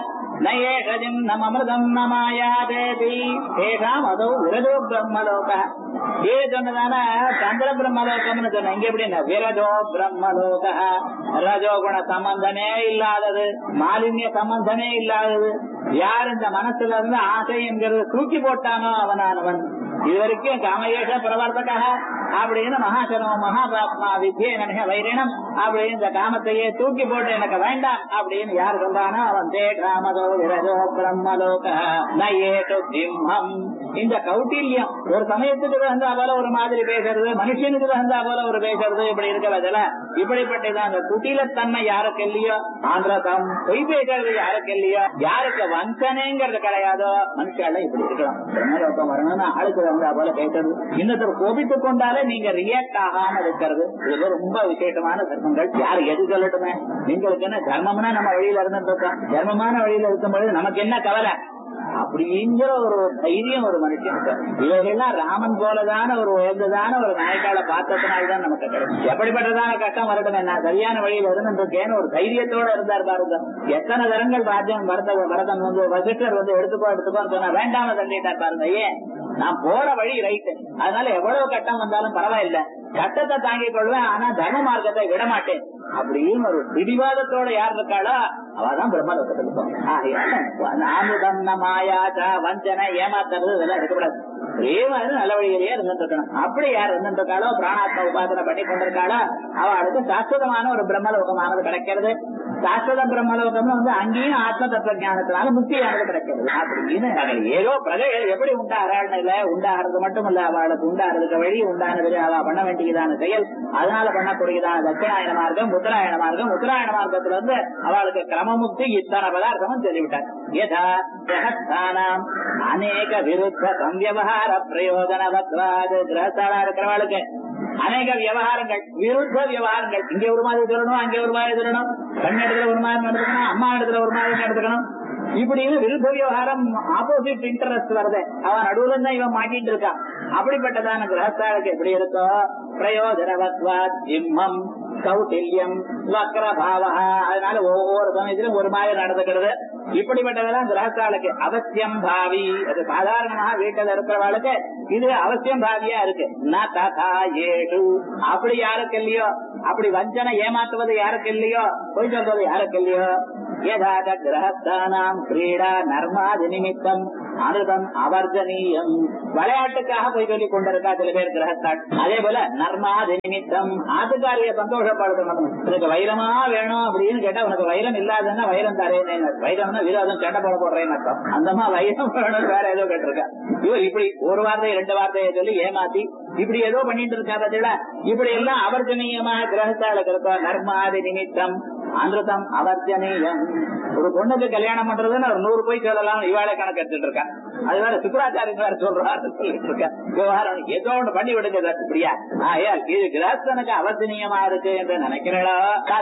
நயேஷம் நமமிருதம் நமாயாதேதி சேஷாம் அதோ விரஜோ பிரம்மலோக. இது சொன்னதான சந்திர பிரம்மலோகம்னு சொன்ன. இங்க எப்படின்னா விரஜோ பிரம்மலோக ரஜோகுண சம்பந்தமே இல்லாதது, மாலின்ய சம்பந்தமே இல்லாதது. யார் இந்த மனசுல இருந்து ஆசை என்கிறது தூக்கி போட்டானோ அவனானவன். இது வரைக்கும் காமயேஷ பிரவர்த்தக அப்படின்னு மகாசனம் மகாபாத்மா வித்யே நினைக வைரினம் அப்படின்னு இந்த காமத்தையே தூக்கி போட்டு எனக்கு வேண்டாம் அப்படின்னு யார் சொல்றானோ அவன் தேகாமதோ விரஜோ பிரம்மலோக நயேஷு சிம்மம். இந்த கௌட்டில்யம் ஒரு சமயத்துக்கு தகுந்தா போல ஒரு மாதிரி பேசுறது, மனுஷனுக்கு தகுந்தா போல ஒரு பேசுறது, இப்படி இருக்கிறதுல இப்படிப்பட்டதான் அந்த குட்டிலத்தன்மை யாருக்கு இல்லையோ, ஆந்திரதம் பொய் பேசுறது யாருக்கு இல்லையோ, யாருக்கு வஞ்சனைங்கிறது கிடையாதோ மனுஷால இப்படி இருக்கலாம். பிரம்மலோகம் வரணும்னு ஆளுக்கு வந்தா போல பேசுறது, இன்னொருத்தர் கோபித்துக் கொண்டாலே நீங்க ரியாக்ட் ஆகாம இருக்கிறது, இது ரொம்ப விசேஷமான தர்மங்கள். யாரு எது சொல்லட்டுமே, நீங்களுக்கு என்ன தர்மம்னா நம்ம வழியில இருந்துட்டு இருக்கோம், தர்மமான வழியில இருக்கும்பொழுது நமக்கு என்ன கவலை அப்படிங்கிற ஒரு தைரியம் ஒரு மனுஷனுக்கு. இவைகள்லாம் ராமன் போலதான ஒரு உயர்ந்ததான ஒரு நாயக்கால பார்த்ததுனால்தான் நமக்கு கிடைக்கும். எப்படிப்பட்டதான கஷ்டம் வரட்டும், என்ன சரியான வழியில இருந்துருக்கேன்னு ஒரு தைரியத்தோட இருந்தார் பாருங்க. எத்தனை தரங்கள் ராஜ்யம் பரதன் வந்து வசிஷ்டர் வந்து எடுத்துக்கோன்னு சொன்னா வேண்டாம தள்ளிட்டார் பாருங்க. ஏன், நான் போற வழி ரைட்டு, அதனால எவ்வளவு கட்டம் வந்தாலும் பரவாயில்ல, கட்டத்தை தாங்கிக் கொள்வேன், ஆனா தர்ம மார்க்கத்தை விட மாட்டேன் அப்படின்னு ஒரு பிடிவாதத்தோட யார் இருக்காளோ அவதான் பிரம்மலோகத்துக்கு போகணும். மாயாச்சா வஞ்சனை ஏமாத்துறது இதெல்லாம் இருக்கக்கூடாது. ஒரே மாதிரி நல்ல வழியிலேயே இருந்துட்டு இருக்கணும். அப்படி யார் இருந்துட்டு இருக்காளோ, பிராணாத்ம உபாசனை பண்ணி கொண்டிருக்காளோ அவளுக்கு சாஸ்வதமான ஒரு பிரம்மலோகமானது கிடைக்கிறது. சாஸ்வத பிரம்மலோகம்னு வந்து அங்கேயும் ஆத்ம தத்துவ ஞானத்தினால முக்தியானது கிடைக்கிறது. அப்படின்னு ஏதோ பிரஜைகள் எப்படி உண்டாகிறாள் இல்ல, உண்டாகிறது மட்டும் இல்ல, அவளுக்கு உண்டாகிறதுக்கு வழி உண்டானது அவ பண்ண வேண்டியதான செயல், அதனால பண்ணக்கூடியதான தட்சிணாயன மார்க்கம் உத்தராயண மார்க்கம். உத்தராயண மார்க்கத்துல இருந்து அவளுக்கு கிரமமுக்தி இத்தனை பதார்த்தமும் சொல்லிவிட்டார். யதா ஜகத்தானாம் அநேக விருத்த சம்வியவஹார பிரயோஜனவத்வாது. கிரகஸ்தாளா இருக்கிறவளுக்கு அநேக விவகாரங்கள், விருத்த விவகாரங்கள். இங்க ஒரு மாதிரி சொல்லணும், அங்கே ஒரு மாதிரி சொல்லணும், கண் இடத்துல ஒரு மாதிரி நடந்துக்கணும், அம்மா இடத்துல ஒரு மாதிரி நடந்துக்கணும். இப்படின்னு விருத்த விவகாரம், ஆப்போசிட் இன்டரெஸ்ட் வருது. அவன் நடுவுல தான் இவன் மாட்டிட்டு இருக்கான். அப்படிப்பட்டதான கிரகஸ்தாளுக்கு எப்படி இருக்கோ பிரயோஜனவத்வாத் ஜிம்மம் கௌட்டில்யம் வக்ரபாவா, அதனால ஒவ்வொரு சமயத்திலும் ஒரு மாதிரி நடந்துக்கிறது. இப்படிப்பட்டதெல்லாம் கிரகஸ்தாளுக்கு அவசியம் பாவி. அது சாதாரணமாக வீட்டில் இருக்கிறவாளுக்கு இது அவசியம் பாவியா இருக்கு. ந ததா ஏஷு, அப்படி யாருக்கு இல்லையோ, அப்படி வஞ்சனை ஏமாத்துவது யாருக்கு இல்லையோ, பொய் சொல்றது யாருக்கு இல்லையோ. யதாத கிரகஸ்தானாம் கிரீடா நர்மாதி நிமித்தம் அனுதம் அவர்ஜனீயம், விளையாட்டுக்காக போய் சொல்லிக் கொண்டிருக்கா சில பேர் கிரகஸ்தான். அதே போல நர்மாதி நிமித்தம் ஆத்துக்காரிய சந்தோஷப்படுத்தணும். எனக்கு வைரமா வேணும் அப்படின்னு கேட்டா உனக்கு வைரம் இல்லாதுன்னா வைரம் தரேன், வைரம்னா விரோதம் சண்டை போட போடுறேன்னு அர்த்தம். அந்தமா வைரம் வேணும் வேற ஏதோ கேட்டிருக்கா. இவர் இப்படி ஒரு வார்த்தை 2 வார்த்தையை சொல்லி ஏமாத்தி இப்படி ஏதோ பண்ணிட்டு இருக்காத. இப்படி எல்லாம் அவர்ஜனீயமாக கிரகஸ்தாளுக்கு இருக்கா. நர்மாதி நிமித்தம் அனுதம் அவர்ஜனீயம். ஒரு பொண்ணுக்கு கல்யாணம் பண்றதுன்னு ஒரு 100 போய் சொல்லலாம், இவாளே கணக்கு எடுத்துட்டு இருக்கா. அது வேற சுக்கராச்சாரியன் வேற சொல்றாரு சொல்லிட்டு இருக்க விவகாரம். ஏதோ ஒண்ணு பண்ணி விடுங்க இப்படியா. இது கிரகஸ்தனுக்கு அவர்ஜனீயமா இருக்கு என்று நினைக்கிறா.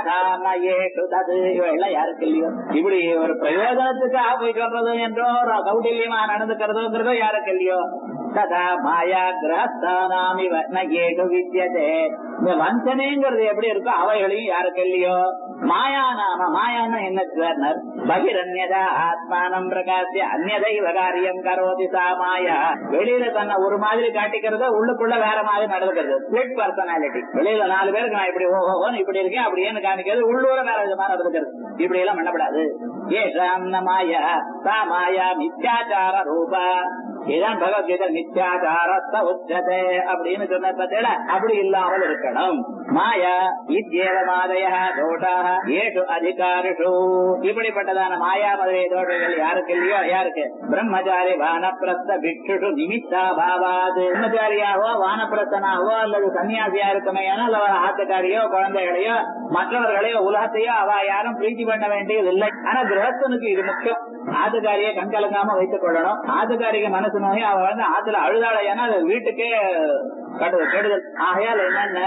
இவெல்லாம் யாருக்கு இல்லையோ, இப்படி ஒரு பிரயோஜனத்துக்காக போய் சொல்றது என்றோ கௌட்டில்யமா நடந்துக்கிறதோ யாருக்கு இல்லையோ. ததா மாயா கிரகஸ்தானாமி வர்ணகேடு வித்யதே. இந்த வஞ்சனைங்கிறது எப்படி இருக்கோ அவைகளையும் யாருக்கு இல்லையோ. மாயா நாம, மாயான்னா என்ன சார், பகிரன்யதா ஆத்மானம் பிரகாசிய அந்நதைவ காரியம் கரோதி சா மாயா. வெளியில தன்னை ஒரு மாதிரி காட்டிக்கிறத உள்ளுக்குள்ள வேற மாதிரி நடந்துக்கிறது. Split personality. வெளியில 4 பேருக்கு நான் இப்படி ஓஹோன்னு இப்படி இருக்கேன் அப்படின்னு காணிக்கிறது, உள்ளூர வேற விதமா நடந்துக்கிறது. இப்படி எல்லாம் பண்ணப்படாது. ஏஷாம் மாயா சா மாயா மித்யாச்சார ரூபா. இதுதான் பகவத்கீதை நித்யாச்சாரத்த உச்சதே அப்படின்னு சொன்ன பத்தில அப்படி இல்லாமல் இருக்கணும். மாயா இத்யேவ மாதய தோஷாஹ ஏஷு அதிகாரிஷு. இப்படிப்பட்டதான மாயா முதலிய தோஷங்கள் யாருக்கு இல்லையோ, யாருக்கு பிரம்மச்சாரி வானப்பிரஸ்த பிக்ஷுஷு நிமித்தா பாவாது. பிரம்மச்சாரியாகவோ வானப்பிரஸ்தனாகவோ அல்லது சன்னியாசியா இருக்குமே ஆனால் அவர் ஆத்துக்காரியோ குழந்தைகளையோ மற்றவர்களையோ உலகத்தையோ அவ யாரும் பிரீத்தி பண்ண வேண்டியது இல்லை. ஆனா கிரகஸ்தனுக்கு இது முக்கியம். ஆத்துக்காரியை கண்கலங்காம வைத்துக் கொள்ளணும். ஆத்துக்காரிக்கு மனசு நோய் அவ வந்து ஆத்துல அழுதாளையானா அது வீட்டுக்கே கெடுதல். ஆகையால் என்னென்ன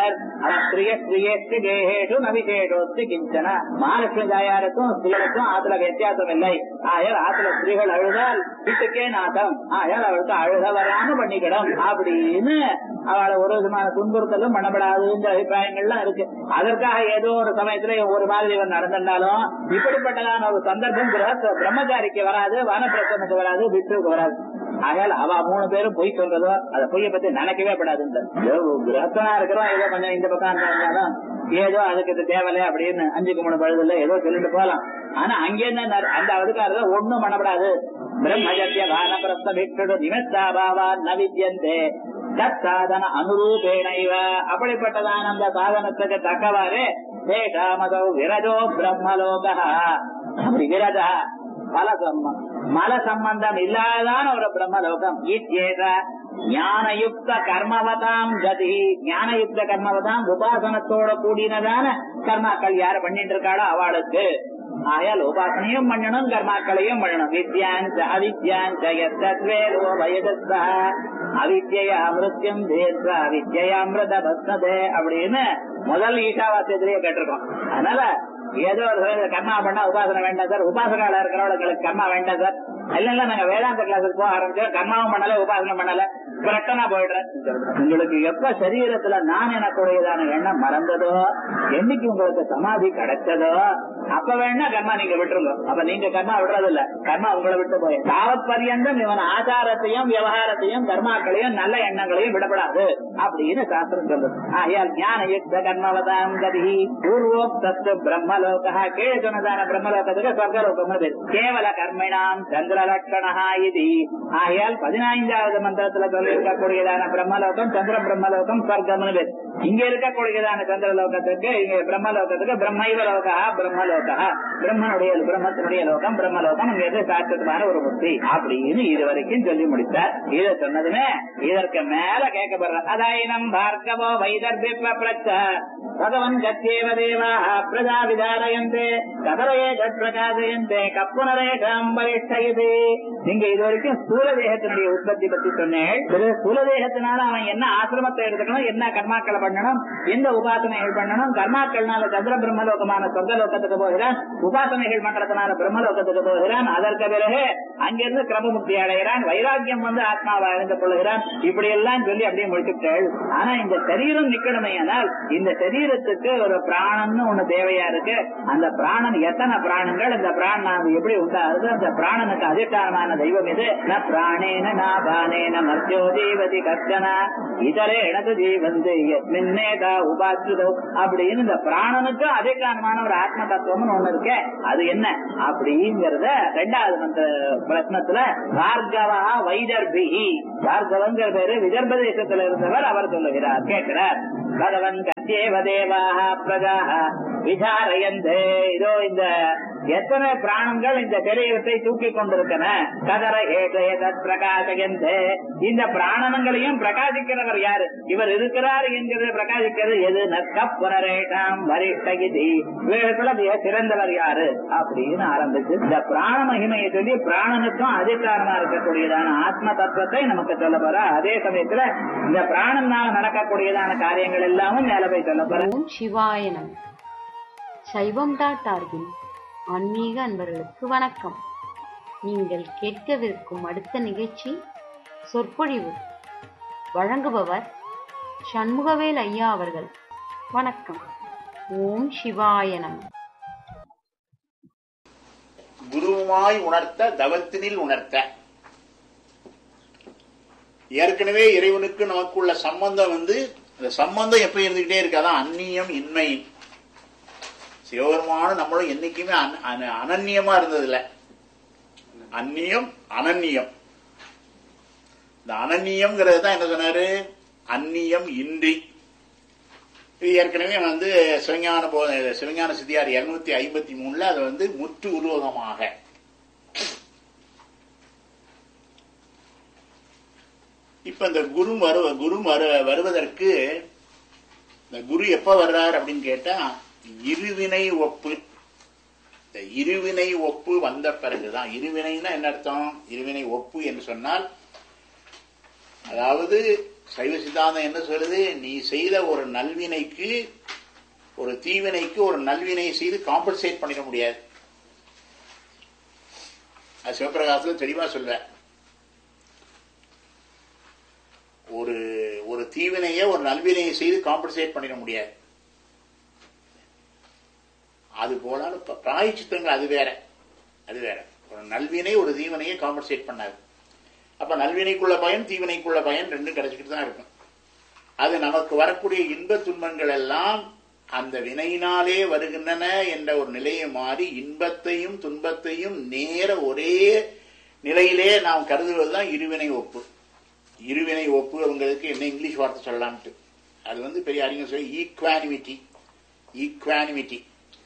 மகாலட்சுமி தாயாருக்கும் ஸ்திரீகளுக்கும் ஆத்துல வித்தியாசம் இல்லை. ஆகையால் ஆத்துல ஸ்திரீகள் அழுதால் வீட்டுக்கே நாட்டம். ஆகையால் அவளுக்கு அழுத வராம பண்ணிக்கிடும் அப்படின்னு அவளை ஒரு விதமான துன்புறுத்தலும் பண்ணப்படாதுன்ற அபிப்பிராயங்கள்லாம் இருக்கு. அதற்காக ஏதோ ஒரு சமயத்துல ஒரு மாதிரி இவன் நடந்திருந்தாலும் இப்படிப்பட்டதான ஒரு சந்தர்ப்பம் பிரம்மச்சாரிக்கு வராது, வானப்பிரசனுக்கு வராது, பிக்ஷுக்கு வராது. ஆகையால் அவ 3 பேரும் பொய் சொல்றதோ அதை பொய்ய பத்தி நினைக்கவே படாது. கிரகஸ்தனா இருக்கிறோம் ஏதோ கொஞ்சம் இந்த பக்கம் இருந்தாலும் ஏதோ அதுக்கு தேவையில்லை அப்படின்னு 5க்கு 3 பழுதுல ஏதோ சொல்லிட்டு போகலாம். ஆனா அங்கே அந்த அதுக்காக ஒண்ணும் பண்ணப்படாது. பிரம்மஜத்திய வானப்பிரஸ்த பிக்ஷு நிமித்தாபாவா நவித்யந்தே தற்சாதன அனுரூபேணைவ. அப்படிப்பட்டதான அந்த சாதனத்துக்கு தக்கவாறு தேஷாமதோ விரஜோ பிரம்மலோகா. அப்படி விரஜா மல சம்பந்தம் இல்லாதான ஒரு பிரம்மலோகம். ஞானயுக்த கர்மவதாம் கதி. ஞானயுக்த கர்மவதாம் உபாசனத்தோட கூடினதான கர்மாக்கள் யாரு பண்ணிட்டு இருக்காளோ அவளுக்கு. ஆயால் உபாசனையும் பண்ணணும், கர்மாக்களையும் பண்ணணும். வித்யாஞ்ச அவித்யாஞ்ச யத்வேதோ வயதஸ்தா அவித்யா அமிருத்தியம் தேச அவித்யா அமிர்த பஸ்னதே அப்படின்னு முதல் ஈஷாவாசியத்திலேயே கேட்டிருக்கோம். அதனால ஏதோ கர்மா பண்ணா உபாசனை வேண்டாம் சார், உபாசகால இருக்கிறவங்களுக்கு கர்மா வேண்டாம் சார். இல்ல நாங்க வேதாந்த கிளாஸுக்கு போக ஆரம்பிச்சோம், கர்மாவும் பண்ணல உபாசனை பண்ணல, கரெக்டா போயிடுறேன். உங்களுக்கு எப்ப சரீரத்துல நான் எனக்குடையதான எண்ணம் மறந்ததோ, என்னைக்கு உங்களுக்கு சமாதி கிடைச்சதோ அப்ப வேணா கர்மா நீங்க விட்டுருங்க. அப்ப நீங்க கர்மா விடுறது இல்ல, கர்மா உங்களை விட்டு போய் தாவத் பரியந்தம் இவன் ஆச்சாரத்தையும் விவகாரத்தையும் கர்மாக்களையும் நல்ல எண்ணங்களையும் விடப்படாது அப்படின்னு சாஸ்திரம் சொல்றது. ஆகையால் ஞான யுக்த கர்மவதாம் கதி பூர்வோக்த பிரம்மலோகா. கீழே சொன்னதான பிரம்மலோகத்துக்கு சொர்க்கலோகம் பேர். கேவல கர்மிணாம் சந்திரலட்சணா இது. ஆகையால் 15வது மந்திரத்துல சொல்லி இருக்கக்கூடியதான பிரம்மலோகம் சந்திர பிரம்மலோகம் சொர்க்கம்னு பேர். இங்க இருக்கக்கூடியதான சந்திரலோகத்துக்கு இங்க பிரம்மலோகத்துக்கு பிரம்மைவலோகா பிரம்மலோகா. பிரம்மனுடைய பிரம்மத்தினுடைய லோகம் பிரம்மலோகம். இங்க சாட்சத்துமான ஒரு முக்தி அப்படின்னு இதுவரைக்கும் சொல்லி முடித்தார். இதை சொன்னதுமே இதற்கு மேல கேட்கப்படுற அதாயினம் பார்கவோ வைதர்பிப்ப பிரச்ச பகவன் கத்தியேவ தேவா பிரஜா விதாரயந்தே கதரையே பிரகாசயந்தே கப்புனரேஷம் பரிஷ்டயதே. நீங்க இது வரைக்கும் ஸ்தூல தேகத்தினுடைய உற்பத்தி பத்தி சொன்னேன். ஸ்தூல தேகத்தினால அவன் என்ன ஆசிரமத்தை எடுத்துக்கணும், என்ன கர்மாக்களை பண்ணணும், இந்த உபாசனைகள் பண்ணணும். கர்மாக்கள்னால சந்திர பிரம்மலோகமான சொர்க்கலோகத்துக்கு போகிறான், உபாசனைகள் பண்றதுனால பிரம்மலோகத்துக்கு போகிறான். அதற்கு பிறகு அங்கிருந்து கிரமமுக்தி அடைகிறான், வைராக்கியம் வந்து ஆத்மாவை அடைந்து கொள்கிறான். இப்படி எல்லாம் சொல்லி அப்படியே முடிச்சுட்டாள். ஆனா இந்த சரீரம் நிக்கணுமே, ஆனால் இந்த சரீரத்துக்கு ஒரு பிராணம்னு ஒண்ணு தேவையா இருக்கு. அந்த பிராணன் எத்தனை பிராணங்கள், இந்த பிராணம் எப்படி உண்டாகுது, அந்த பிராணனுக்கு அதிஷ்டானமான தெய்வம் இது. ந பிராணேன நாபானேன மர்த்தியோ ஜீவதி கஷ்டனா இதரே எனது ஜீவந்து எஸ்மின்னேதா உபாசுதோ அப்படின்னு இந்த பிராணனுக்கு அதிஷ்டானமான ஒரு ஆத்ம தத்துவம்னு ஒண்ணு இருக்கு. அது என்ன அப்படிங்கறத ரெண்டாவது பிரச்சனத்துல பார்கவா வைதர்பிஹி, பார்கவங்கிற பேரு விதர்ப தேசத்துல இருந்தவர், அவர் சொல்லுகிறார், கேட்கிறார். பகவன் கத்யேவ தேவாஹ பிரஜாஹ விசாரயந்தே. இதோ இந்த எத்தனை பிராணங்கள் இந்த சரீரத்தை தூக்கி கொண்டிருக்கன. கதர ஏதத் பிரகாசயந்தே. இந்த பிராணங்களையும் பிரகாசிக்கிறவர் யாரு, இவர் இருக்கிறார் என்கிறது பிரகாசிக்கிறது எது. நக்க புனரேஷாம் வரிஷ்டகிதி, இவர்களுக்குள்ள மிக சிறந்தவர் யாரு அப்படின்னு ஆரம்பிச்சு இந்த பிராண மகிமையை சொல்லி பிராணனுக்கும் அதிகாரமா இருக்கக்கூடியதான ஆத்ம தத்துவத்தை நமக்கு சொல்ல போற. அதே சமயத்துல இந்த பிராணனால நடக்கக்கூடியதான காரியங்கள் எல்லாமும் மேல போய் சொல்ல போற. ஓம் சிவாய நம. சைவம்.org ஆன்மீக அன்பர்களுக்கு வணக்கம். நீங்கள் கேட்கவிருக்கும் அடுத்த நிகழ்ச்சி சொற்பொழிவு. வழங்குபவர் சண்முகவேல் ஐயா அவர்கள். வணக்கம். ஓம் சிவாய நம. குருவாய் உணர்த்த தவத்தினில் உணர்த்த. ஏற்கனவே இறைவனுக்கு நமக்குள்ள சம்பந்தம் வந்து அந்த சம்பந்தம் எப்ப இருந்துகிட்டே இருக்காதான் அந்நியம் இன்மை. சிவபெருமான நம்மளும் என்னைக்குமே அனன்யமா இருந்ததில்ல. அந்நியம் அனன்யம். இந்த அனன்யம்ங்கிறது தான் என்ன சொன்னாரு, அந்நியம் இன்றி. இது ஏற்கனவே வந்து சிவஞான சித்தியார் 253 அது வந்து முற்று உருவகமாக. இப்ப இந்த குரு வருவதற்கு இந்த குரு எப்ப வர்றார் அப்படின்னு கேட்டா, இருவினை ஒப்பு. இந்த இருவினை ஒப்பு வந்த பிறகுதான். இருவினைன்னா என்ன அர்த்தம்? இருவினை ஒப்பு என்று சொன்னால், அதாவது சைவ சித்தாந்தம் என்ன சொல்லுது, நீ செய்த ஒரு நல்வினைக்கு ஒரு தீவினைக்கு ஒரு நல்வினை செய்து காம்பன்சேட் பண்ணிட முடியாது. அது சிவபிரகாசத்துல தெளிவா சொல்ற. ஒரு தீவினையை ஒரு நல்வினையை செய்து காம்பன்சேட் பண்ணிட முடியாது. அது போல பிராயச்சித்தங்கள் அது வேற. ஒரு நல்வினை ஒரு தீவினையை காம்பன்சேட் பண்ணாது. அப்ப நல்வினைக்குள்ள பயன் தீவினைக்குள்ள பயன் ரெண்டும் கிடைச்சிக்கிட்டு தான் இருக்கும். அது நமக்கு வரக்கூடிய இன்ப துன்பங்கள் எல்லாம் அந்த வினையினாலே வருகின்றன என்ற ஒரு நிலையை மாறி இன்பத்தையும் துன்பத்தையும் நேர ஒரே நிலையிலே நாம் கருதுவதுதான் இருவினை ஒப்பு. இருவினை ஒப்பு அவங்களுக்கு என்ன இங்கிலீஷ் வார்த்தை சொல்லலாம்ட்டு, அது வந்து பெரிய அறிஞர் சொல்லி ஈக்வானிமிட்டி. Equanimity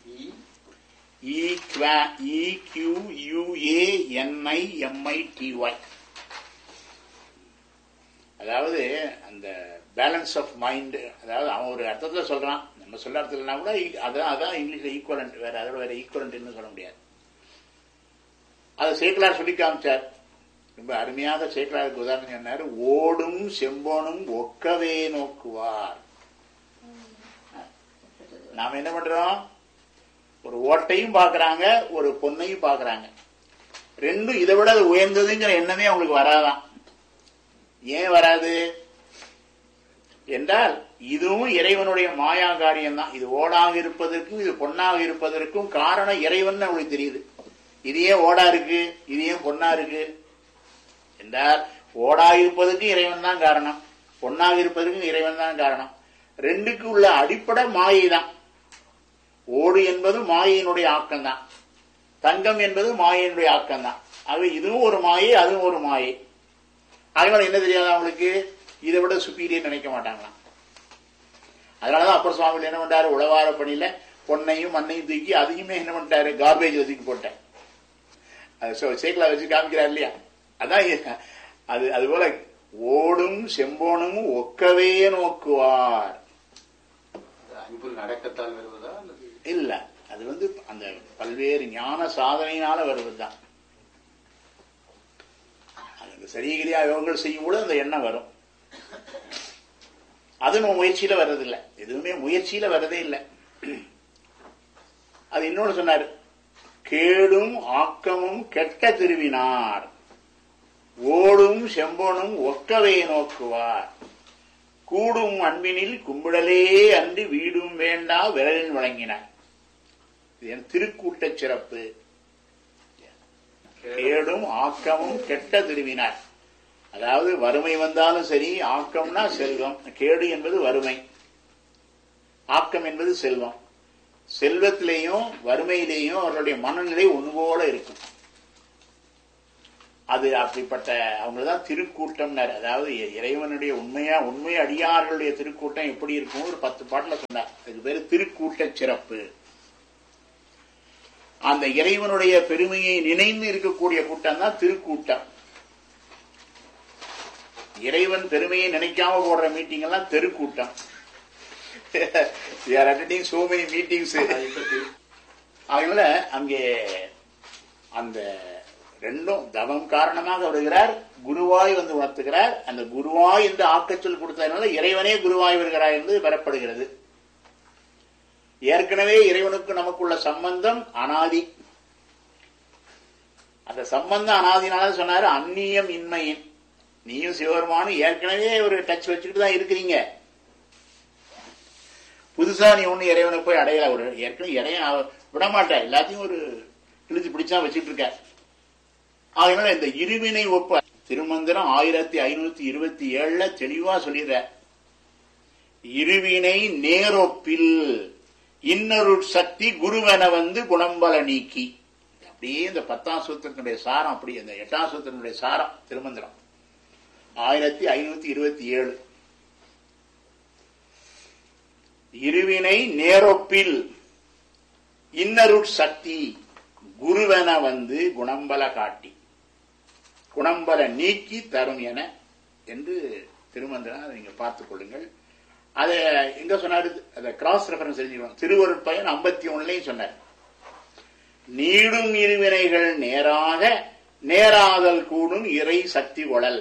EQUANIMITY. அதாவது அந்த பேலன்ஸ் ஆஃப் மைண்ட். அதாவது அவன் ஒரு அர்த்தத்துல சொல்றான், நம்ம சொல்ல அர்த்தம்னா கூட அதான் இங்கிலீஷ்ல ஈக்குவலண்ட். வேற அதோட வேற ஈக்குவலண்ட் சொல்ல முடியாது. அதை சேக்கலார் சொல்லி காமிச்சார். ரொம்ப அருமையாக சேக்கலாருக்கு உதாரணம் சொன்னாரு. ஓடும் செம்போனும் ஒக்கவே நோக்குவார். நாம என்ன பண்றோம், ஒரு ஓட்டையும் பாக்குறாங்க, ஒரு பொன்னையும் பாக்குறாங்க. ரெண்டும் இதை விட அது உயர்ந்ததுங்கிற எண்ணமே அவங்களுக்கு வராதான். ஏன் வராது என்றால், இதுவும் இறைவனுடைய மாயா காரியம் தான். இது ஓடாக இருப்பதற்கும் இது பொன்னாக இருப்பதற்கும் காரணம் இறைவன் அவங்களுக்கு தெரியுது. இது ஏன் ஓடா இருக்கு, இது ஏன் பொன்னா இருக்கு என்றால், ஓடா இருப்பதற்கும் இறைவன் தான் காரணம், பொன்னாக இருப்பதற்கும் இறைவன் தான் காரணம். ரெண்டுக்கு உள்ள அடிப்படை மாயை தான். ஓடு என்பது மாயினுடைய ஆக்கம் தான், தங்கம் என்பது மாயினுடைய ஆக்கம் தான். அது இதுவும் ஒரு மாயை, அதுவும் ஒரு மாயை. அதனால என்ன தெரியாது அவங்களுக்கு, இதை விட சுப்பீரியர் நினைக்க மாட்டாங்களாம். அதனாலதான் அப்பர் சுவாமி என்ன பண்றாரு, உழவார பணியில பொன்னையும் மண்ணையும் தூக்கி அதையுமே என்ன பண்ணிட்டாரு, கார்பேஜ் தூக்கி போட்டேன். சேக்கலா வச்சு காமிக்கிறார் இல்லையா. அதான் அது போல ஓடும் செம்போனும் ஒக்கவே நோக்குவார். நடக்கத்தால் வருவதா இல்ல, அது வந்து அந்த பல்வேறு ஞான சாதனையினால வருவதுதான். சரீகிரியா யோகங்கள் செய்யும் போது அந்த எண்ணம் வரும். அது நம்ம முயற்சியில வர்றதில்லை. எதுவுமே முயற்சியில வர்றதே இல்லை. அது இன்னொன்னு சொன்னாரு, கேடும் ஆக்கமும் கெட்ட திருவினார் ஓடும் செம்பொனும் ஒக்கவே நோக்குவார் கூடும் அன்பினில் கும்பிடலே அன்று வீடும் வேண்டா விரலில் வழங்கினார். இது என் திருக்கூட்ட சிறப்பு. கேடும் ஆக்கமும் கெட்ட திருவினார். அதாவது வறுமை வந்தாலும் சரி, ஆக்கம்னா செல்வம், கேடு என்பது வறுமை, ஆக்கம் என்பது செல்வம். செல்வத்திலேயும் வறுமையிலேயும் அவர்களுடைய மனநிலை ஒன்று போல இருக்கும். அது அப்படிப்பட்ட அவங்கதான் திருக்கூட்டம். அதாவது இறைவனுடைய உண்மை அடியார்களுடைய திருக்கூட்டம் எப்படி இருக்கும் ஒரு 10 பாட்டுல சொன்னார். அதுக்கு பேரு திருக்கூட்ட சிறப்பு. அந்த இறைவனுடைய பெருமையை நினைந்து இருக்கக்கூடிய கூட்டம் தான் திருக்கூட்டம். இறைவன் பெருமையை நினைக்காம போடுற மீட்டிங் எல்லாம் தெருக்கூட்டம். so many meetings. அதனால அங்கே அந்த ரெண்டும் தவம் காரணமாக வருகிறார், குருவாய் வந்து உணர்த்துகிறார். அந்த குருவாய் என்று ஆக்கச்சொல் கொடுத்ததுனால இறைவனே குருவாய் வருகிறார் என்று பெறப்படுகிறது. ஏற்கனவே இறைவனுக்கு நமக்குள்ள சம்பந்தம் அனாதி. அந்த சம்பந்தம் அனாதினால சொன்னாரு அந்நியம் இன்மையின். நீயும் சிவபெருமானும் ஏற்கனவே ஒரு டச் வச்சுக்கிட்டு தான் இருக்கிறீங்க. புதுசா நீ ஒண்ணு இறைவனை போய் அடையல. ஒரு ஏற்கனவே இறைய விடமாட்ட, எல்லாத்தையும் ஒரு இழுத்து பிடிச்சா வச்சுட்டு இருக்க. அதனால இந்த இருவினை ஒப்ப திருமந்திரம் 1527 தெளிவா சொல்லிடுற. இருவினை நேரொப்பில் இன்னொரு சக்தி குருவென வந்து குணம்பல நீக்கி. அப்படியே இந்த 10ஆம் சூத்திரத்தினுடைய சாரம், அப்படி இந்த 8ஆம் சூத்திரத்தினுடைய சாரம் திருமந்திரம் 1527. இருவினை நேரொப்பில் இன்னருட் சக்தி குருவென வந்து குணம்பல காட்டி குணம்பல நீக்கி தரும் என என்று திருமந்திரம் நீங்க பார்த்துக் கொள்ளுங்கள். அதை எங்க சொன்னாரு, அதை கிராஸ் ரெஃபரன்ஸ் தெரிஞ்சுக்கணும். திருவருட்பயன் 51 சொன்னார், நீடும் இருவினைகள் நேராக நேராதல் கூடும் இறை சக்தி ஒழல்.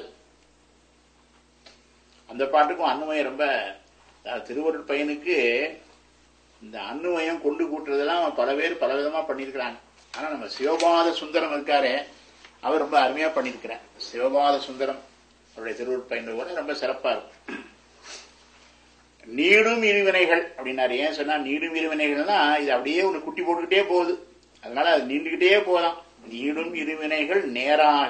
அந்த பாட்டுக்கும் அன்னுமயம் ரொம்ப, திருவருட்பயனுக்கு இந்த அன்னுமயம் கொண்டு கூட்டுறதெல்லாம் பல பேர் பல விதமா பண்ணிருக்கிறாங்க. ஆனா நம்ம சிவபாத சுந்தரம் இருக்காரு, அவர் ரொம்ப அருமையா பண்ணிருக்கிறார். சிவபாத சுந்தரம் அவருடைய திருவருட்பயன் கூட ரொம்ப சிறப்பா இருக்கும். நீடும் இருவினைகள் அப்படின்னாரு. ஏன் சொன்னா நீடும் இருவினைகள்னா இது அப்படியே ஒண்ணு குட்டி போட்டுக்கிட்டே போகுது, அதனால அது நீண்டுகிட்டே போதான். நீடும் இருவினைகள் நேராக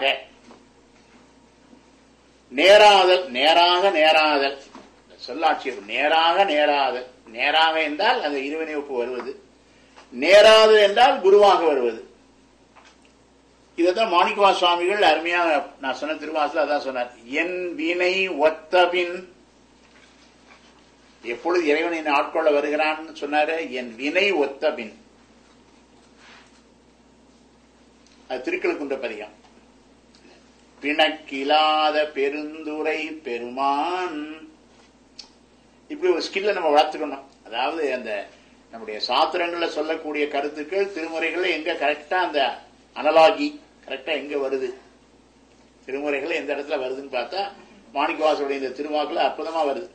நேராதல், நேராக நேராதல் சொல்லாட்சியம், நேராக நேராதல். நேராக என்றால் அந்த இருவினை ஒப்பு வருவது, நேராது என்றால் குருவாக வருவது. இதான் மாணிக்கவா சுவாமிகள் அருமையா நான் சொன்ன திருவாசல அதான் சொன்னார். என் வினை ஒத்தபின், எப்பொழுது இறைவன் என்னை ஆட்கொள்ள வருகிறான்னு சொன்னாரு, என் வினை ஒத்தபின். அது திருக்கழுக்குன்ற பதிகம். பிணக்கிலாத பெருந்துரை பெருமான். இப்படி ஒரு ஸ்கில்ல நம்ம வளர்த்துக்கணும். அதாவது அந்த நம்முடைய சாத்திரங்கள்ல சொல்லக்கூடிய கருத்துக்கள் திருமுறைகள்ல எங்க கரெக்டா அந்த அனலாகி கரெக்டா எங்க வருது, திருமுறைகள் எந்த இடத்துல வருதுன்னு பார்த்தா மாணிக்கவாசனுடைய இந்த திருவாக்குல அற்புதமா வருது.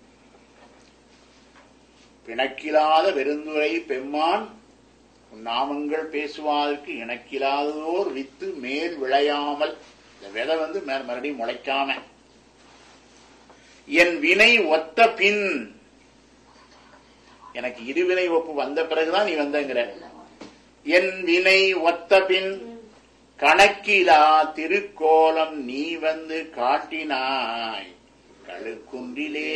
பிணக்கிலாத பெருந்துரை பெம்மான் நாமங்கள் பேசுவதற்கு இணக்கிலாததோர் வித்து மேல் விளையாமல், இந்த விதை வந்து மறுபடியும் முளைக்காம. என் வினை ஒத்த பின், எனக்கு இருவினை ஒப்பு வந்த பிறகுதான் நீ வந்தங்கிற. என் வினை ஒத்த பின் கணக்கிலா திருக்கோலம் நீ வந்து காட்டினாய் கழுக்குன்றிலே.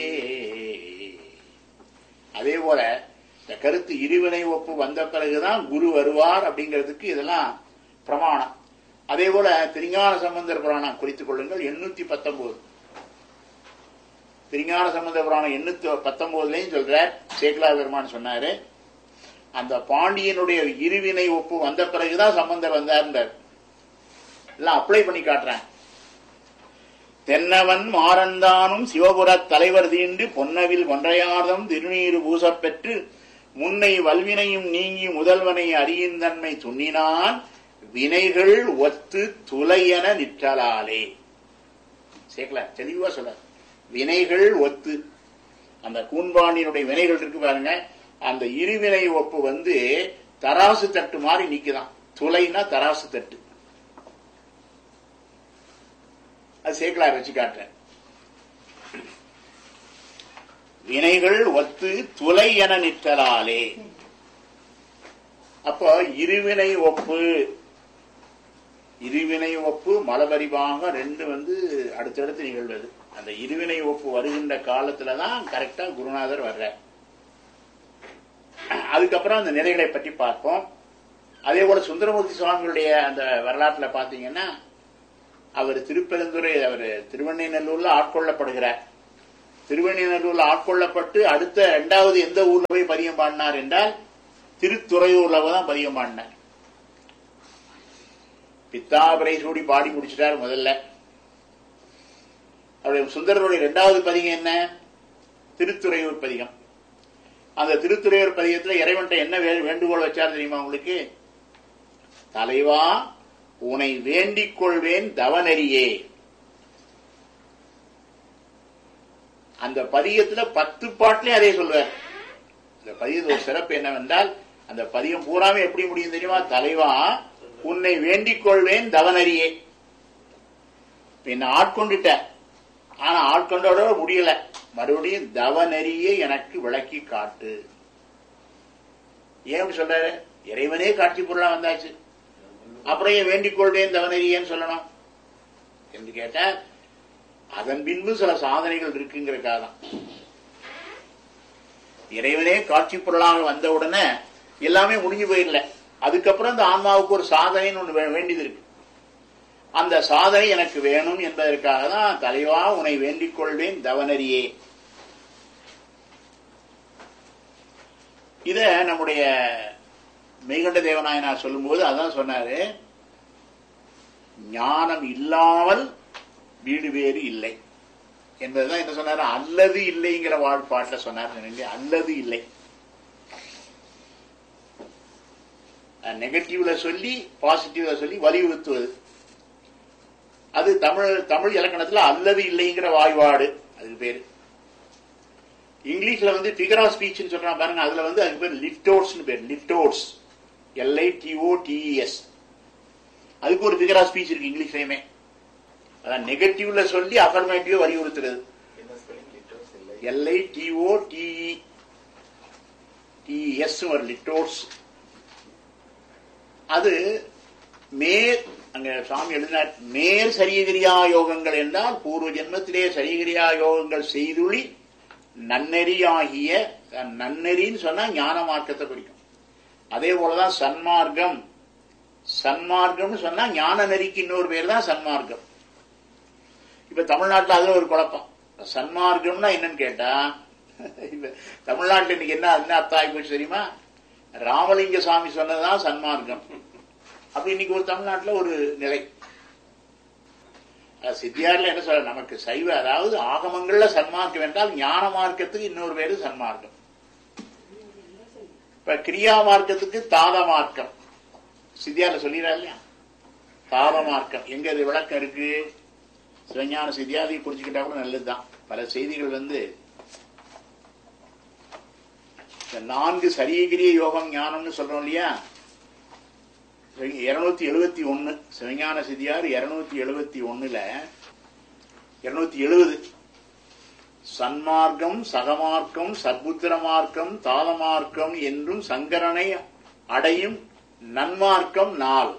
அதே போல இந்த கருத்து இருவினை ஒப்பு வந்த பிறகுதான் குரு வருவார் அப்படிங்கிறதுக்கு இதெல்லாம் பிரமாணம். அதே போல திருஞான சம்பந்தர் புராணம் குறித்துக் கொள்ளுங்கள். 819 திருஞான சம்பந்த புராணம் 819 சொல்ற சேக்கலார் பெருமான் சொன்னாரு, அந்த பாண்டியனுடைய இருவினை ஒப்பு வந்த பிறகுதான் சம்பந்தர் வந்தார். எல்லாம் அப்ளை பண்ணி காட்டுறேன். தென்னவன் மாறந்தானும் சிவபுரத் தலைவர் தீண்டு பொன்னவில் ஒன்றையார்தம் திருநீரு பூசப் பெற்று முன்னை வல்வினையும் நீங்கி முதல்வனை அறியுந்தன்மை துண்ணினான் வினைகள் ஒத்து துளையென நிற்றலாலே. சேக்கல தெளிவா சொல்ற, வினைகள் ஒத்து. அந்த கூன்பாண்டியனுடைய வினைகள் இருக்கு பாருங்க, அந்த இருவினை ஒப்பு தராசு தட்டு மாதிரி நிக்குதான். துளைனா தராசு தட்டு. அது சேக்கலார் வச்சு காட்டுறேன். வினைகள் ஒத்து துளை என நிற்றலாலே. அப்போ இருவினை ஒப்பு மலபரிபாக ரெண்டு அடுத்தடுத்து நிகழ்வது. அந்த இருவினை ஒப்பு வருகின்ற காலத்துலதான் கரெக்டா குருநாதர் வர்ற. அதுக்கப்புறம் அந்த நிலைகளை பற்றி பார்ப்போம். அதே போல சுந்தரமூர்த்தி சுவாமிகளுடைய அந்த வரலாற்றுல பாத்தீங்கன்னா, அவர் திருப்பெருந்துறை, அவர் திருவெண்ணைநல்லூர்ல ஆட்கொள்ளப்படுகிறார். திருவெண்ணைநல்லூர்ல ஆட்கொள்ளப்பட்டு அடுத்த இரண்டாவது எந்த ஊர்ல போய் பதியம் பாடினார் என்றால் திருத்துறையூர்ல தான் பதியம் பாடினார். பித்தாபரை சூடி பாடி முடிச்சிட்டார் முதல்ல. அவருடைய சுந்தரருடைய இரண்டாவது பதிகம் என்ன? திருத்துறையூர் பதிகம். அந்த திருத்துறையூர் பதிகத்தில் இறைவன்ட்ட என்ன வேண்டுகோள் வச்சார் தெரியுமா உங்களுக்கு? தலைவா உனை வேண்டிக் கொள்வேன் தவநெறியே. அந்த பதிகத்துல 10 பாட்டிலையும் அதே சொல்வார். இந்த பதிகத்தில் ஒரு சிறப்பு என்னவென்றால், அந்த பதிகம் பூராமே எப்படி முடியும் தெரியுமா? தலைவா உன்னை வேண்டிக் கொள்வேன் தவநெறியே. என்ன ஆட்கொண்டுட்ட, ஆனா ஆட்கொண்டோட முடியல, மறுபடியும் தவநெறியே எனக்கு விளக்கி காட்டு. ஏன் சொல்றாரு? இறைவனே காட்சி பொருளா வந்தாச்சு, அப்புறம் ஏன் வேண்டிக் கொள்வேன் தவநெறியேன்னு சொல்லணும் என்று கேட்டா, அதன் பின்பு சில சாதனைகள் இருக்குங்கிறக்காக தான். இறைவனே காட்சி பொருளாக வந்தவுடனே எல்லாமே முடிஞ்சு போயிடல. அதுக்கப்புறம் இந்த ஆன்மாவுக்கு ஒரு சாதனைன்னு ஒண்ணு வேண்டியது இருக்கு. அந்த சாதனை எனக்கு வேணும் என்பதற்காக தான் தலைவா உன்னை வேண்டிக் கொள்வேன் தவநெறியே. இத நம்முடைய மெய்கண்ட தேவநாயனார் சொல்லும்போது அதான் சொன்னாரு, ஞானம் இல்லாமல் வீடு வேறு இல்லை என்பதுதான் என்ன சொன்னாரு? அல்லது இல்லைங்கிற வாழ்பாட்டில் சொன்னார். அல்லது இல்லை, நெகட்டிவ்ல சொல்லி பாசிட்டிவ்ல சொல்லி வலியுறுத்துவது. அது தமிழ் இலக்கணத்துல அல்லது இல்லைங்கிற வாய்பாடு, அதுக்கு பேரு. இங்கிலீஷ்ல ஃபிகர் ஆஃப் ஸ்பீச் சொல்றான் பாருங்க, அதுல அதுக்கு பேர் லிட்டோட்ஸ் பேர். லிட்டோட்ஸ், LITOTES. அதுக்கு ஒரு ஃபிகர் ஆஃப் ஸ்பீச் இருக்கு இங்கிலீஷ்லயுமே. அதான் நெகட்டிவ்ல சொல்லி அஃபர்மேட்டிவ் வலியுறுத்துறது. LITOTES ஒரு லிட்டோட்ஸ். அது மேல், அங்க சுவாமி எழுதினார், மேல் சரியகிரியா யோகங்கள் என்றால் பூர்வ ஜென்மத்திலே சரியகிரியா யோகங்கள் செய்துளி நன்னெறியாகிய, நன்னெறின்னு சொன்னா ஞான மார்க்கத்தை குறிக்கும். அதே போலதான் சன்மார்க்கம். சன்மார்க்கம்னு சொன்னா ஞான நெறிக்கு இன்னொரு பேர் தான் சன்மார்க்கம். இப்ப தமிழ்நாட்டில் அதுல ஒரு குழப்பம். சன்மார்க்கம்னா என்னன்னு கேட்டா, இப்ப தமிழ்நாட்டில் இன்னைக்கு என்ன அர்த்தம் ஆகி போச்சு தெரியுமா? ராமலிங்க சாமி சொன்னதுதான் சன்மார்க்கம். அப்ப இன்னைக்கு ஒரு தமிழ்நாட்டில் ஒரு நிலை. சித்தியார்ல என்ன சொல்ற, நமக்கு சைவ, அதாவது ஆகமங்கள்ல சன்மார்க்கம் என்றால் ஞான மார்க்கத்துக்கு இன்னொரு பேரு சன்மார்க்கம். இப்ப கிரியா மார்க்கத்துக்கு தாத மார்க்கம் சித்தியார்ல சொல்லிடுறா இல்லையா? தாத மார்க்கம் எங்க இது விளக்கம் இருக்கு? சிவஞான சித்தியாதி புரிஞ்சுக்கிட்டா கூட நல்லதுதான். பல செய்திகள் 4 சரியகிரிய யோகம் ஞானம்னு சொல்றோம் இல்லையா? 271 சிவஞான சித்தியார் 271ல 270 சன்மார்க்கம், சகமார்க்கம், சத்புத்திர மார்க்கம், தாத மார்க்கம் என்றும் சங்கரனை அடையும் நன்மார்க்கம் 4.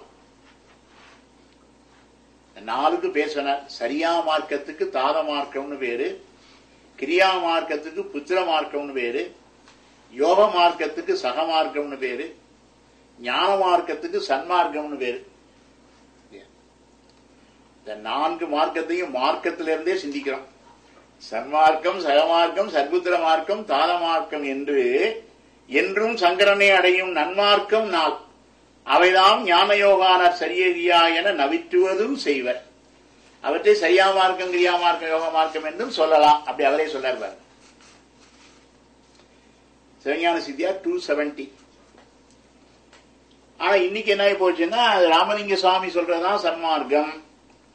4க்கு பேர் சொன்னார். சரியா மார்க்கத்துக்கு தாத மார்க்கம்னு பேரு, கிரியா மார்க்கத்துக்கு புத்திர மார்க்கம்னு பேரு, யோக மார்க்கத்துக்கு சகமார்க்கம்னு பேரு, ஞான மார்க்கத்துக்கு சன்மார்க்கம்னு பேரு. இந்த 4 மார்க்கத்தையும் மார்க்கத்திலிருந்தே சிந்திக்கிறோம். சன்மார்க்கம், சகமார்க்கம், சத்புத்திர மார்க்கம், தாத மார்க்கம் என்று என்றும் சங்கரனை அடையும் நன்மார்க்கம் 4. அவைதாம் ஞான யோகானர் சரியகிரியா என நவிற்றுவதும் செய்வர். அவற்றை சரியா மார்க்கம், கிரியா மார்க்கம், யோக மார்க்கம் என்றும் சொல்லலாம். அப்படி அவரே சொல்றார். சிவஞான சித்தியார் 270. ஆனா இன்னைக்கு என்ன போச்சுன்னா, ராமலிங்க சுவாமி சொல்றதுதான் சன்மார்க்கம்,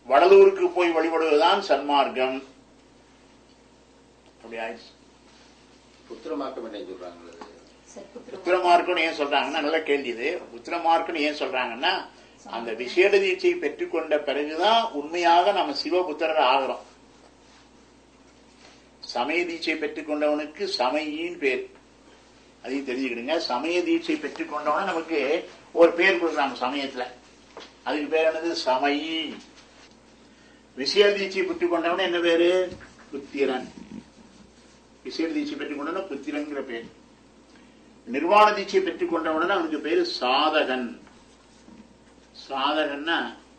வடலூருக்கு போய் வழிபடுவதுதான் சன்மார்க்கம். அப்படி ஆயிடுச்சு. புத்திரமாக்கம் என்ன சொல்றாங்க? புத்திரமார்க்கம் ஏன் சொல்றாங்கன்னா, நல்ல கேள்வி இது. புத்திரமார்க்கம் ஏன் சொல்றாங்கன்னா, அந்த விசேட தீட்சையை பெற்றுக்கொண்ட பிறகுதான் உண்மையாக நம்ம சிவபுத்திரர் ஆகிறோம். சமய தீட்சை பெற்றுக்கொண்டவனுக்கு சமயின்னு பேர், அதையும் தெரிஞ்சுக்கிடுங்க. சமய தீட்சை பெற்றுக்கொண்டவன நமக்கு ஒரு பேர் கொடுக்குறாங்க சமயத்துல, அதுக்கு பேர் என்னது? சமயி. விசேட தீட்சை பெற்றுக்கொண்டவன என்ன பேரு? புத்திரன். விசேட தீட்சை பெற்றுக்கொண்டவன புத்திரன்கிற பேர். நிர்வாண தீட்சை பெற்றுக்கொண்டவுடன் அவனுக்கு பேரு சாதகன். சாதகன்னா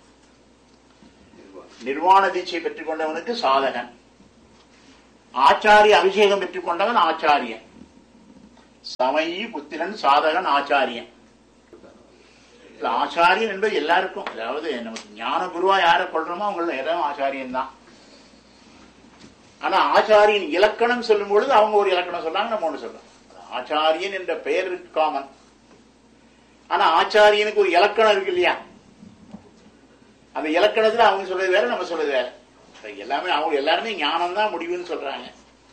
நிர்வாண தீட்சை பெற்றுக்கொண்டவனுக்கு சாதகன். ஆச்சாரிய அபிஷேகம் பெற்றுக்கொண்டவன் ஆச்சாரியன். சமயி, புத்திரன், சாதகன், ஆச்சாரியன். ஆச்சாரியன் என்பது எல்லாருக்கும், அதாவது நமக்கு ஞான குருவா யாரை கொள்றோமோ அவங்கள எல்லாரும் ஆச்சாரியன் தான். ஆனா ஆச்சாரியன் இலக்கணம் சொல்லும் பொழுது அவங்க ஒரு இலக்கணம் சொல்றாங்க, நம்ம ஒண்ணு சொல்றோம். ஆச்சாரியன் என்ற பெயர் காமன். ஆனா ஆச்சாரியனுக்கு ஒரு இலக்கணம் இருக்கு இல்லையா? அந்த இலக்கணத்துல அவங்க சொல்றது வேற, நம்ம சொல்றது வேற. எல்லாமே அவங்க எல்லாருமே ஞானம் தான் முடிவுன்னு சொல்றாங்க.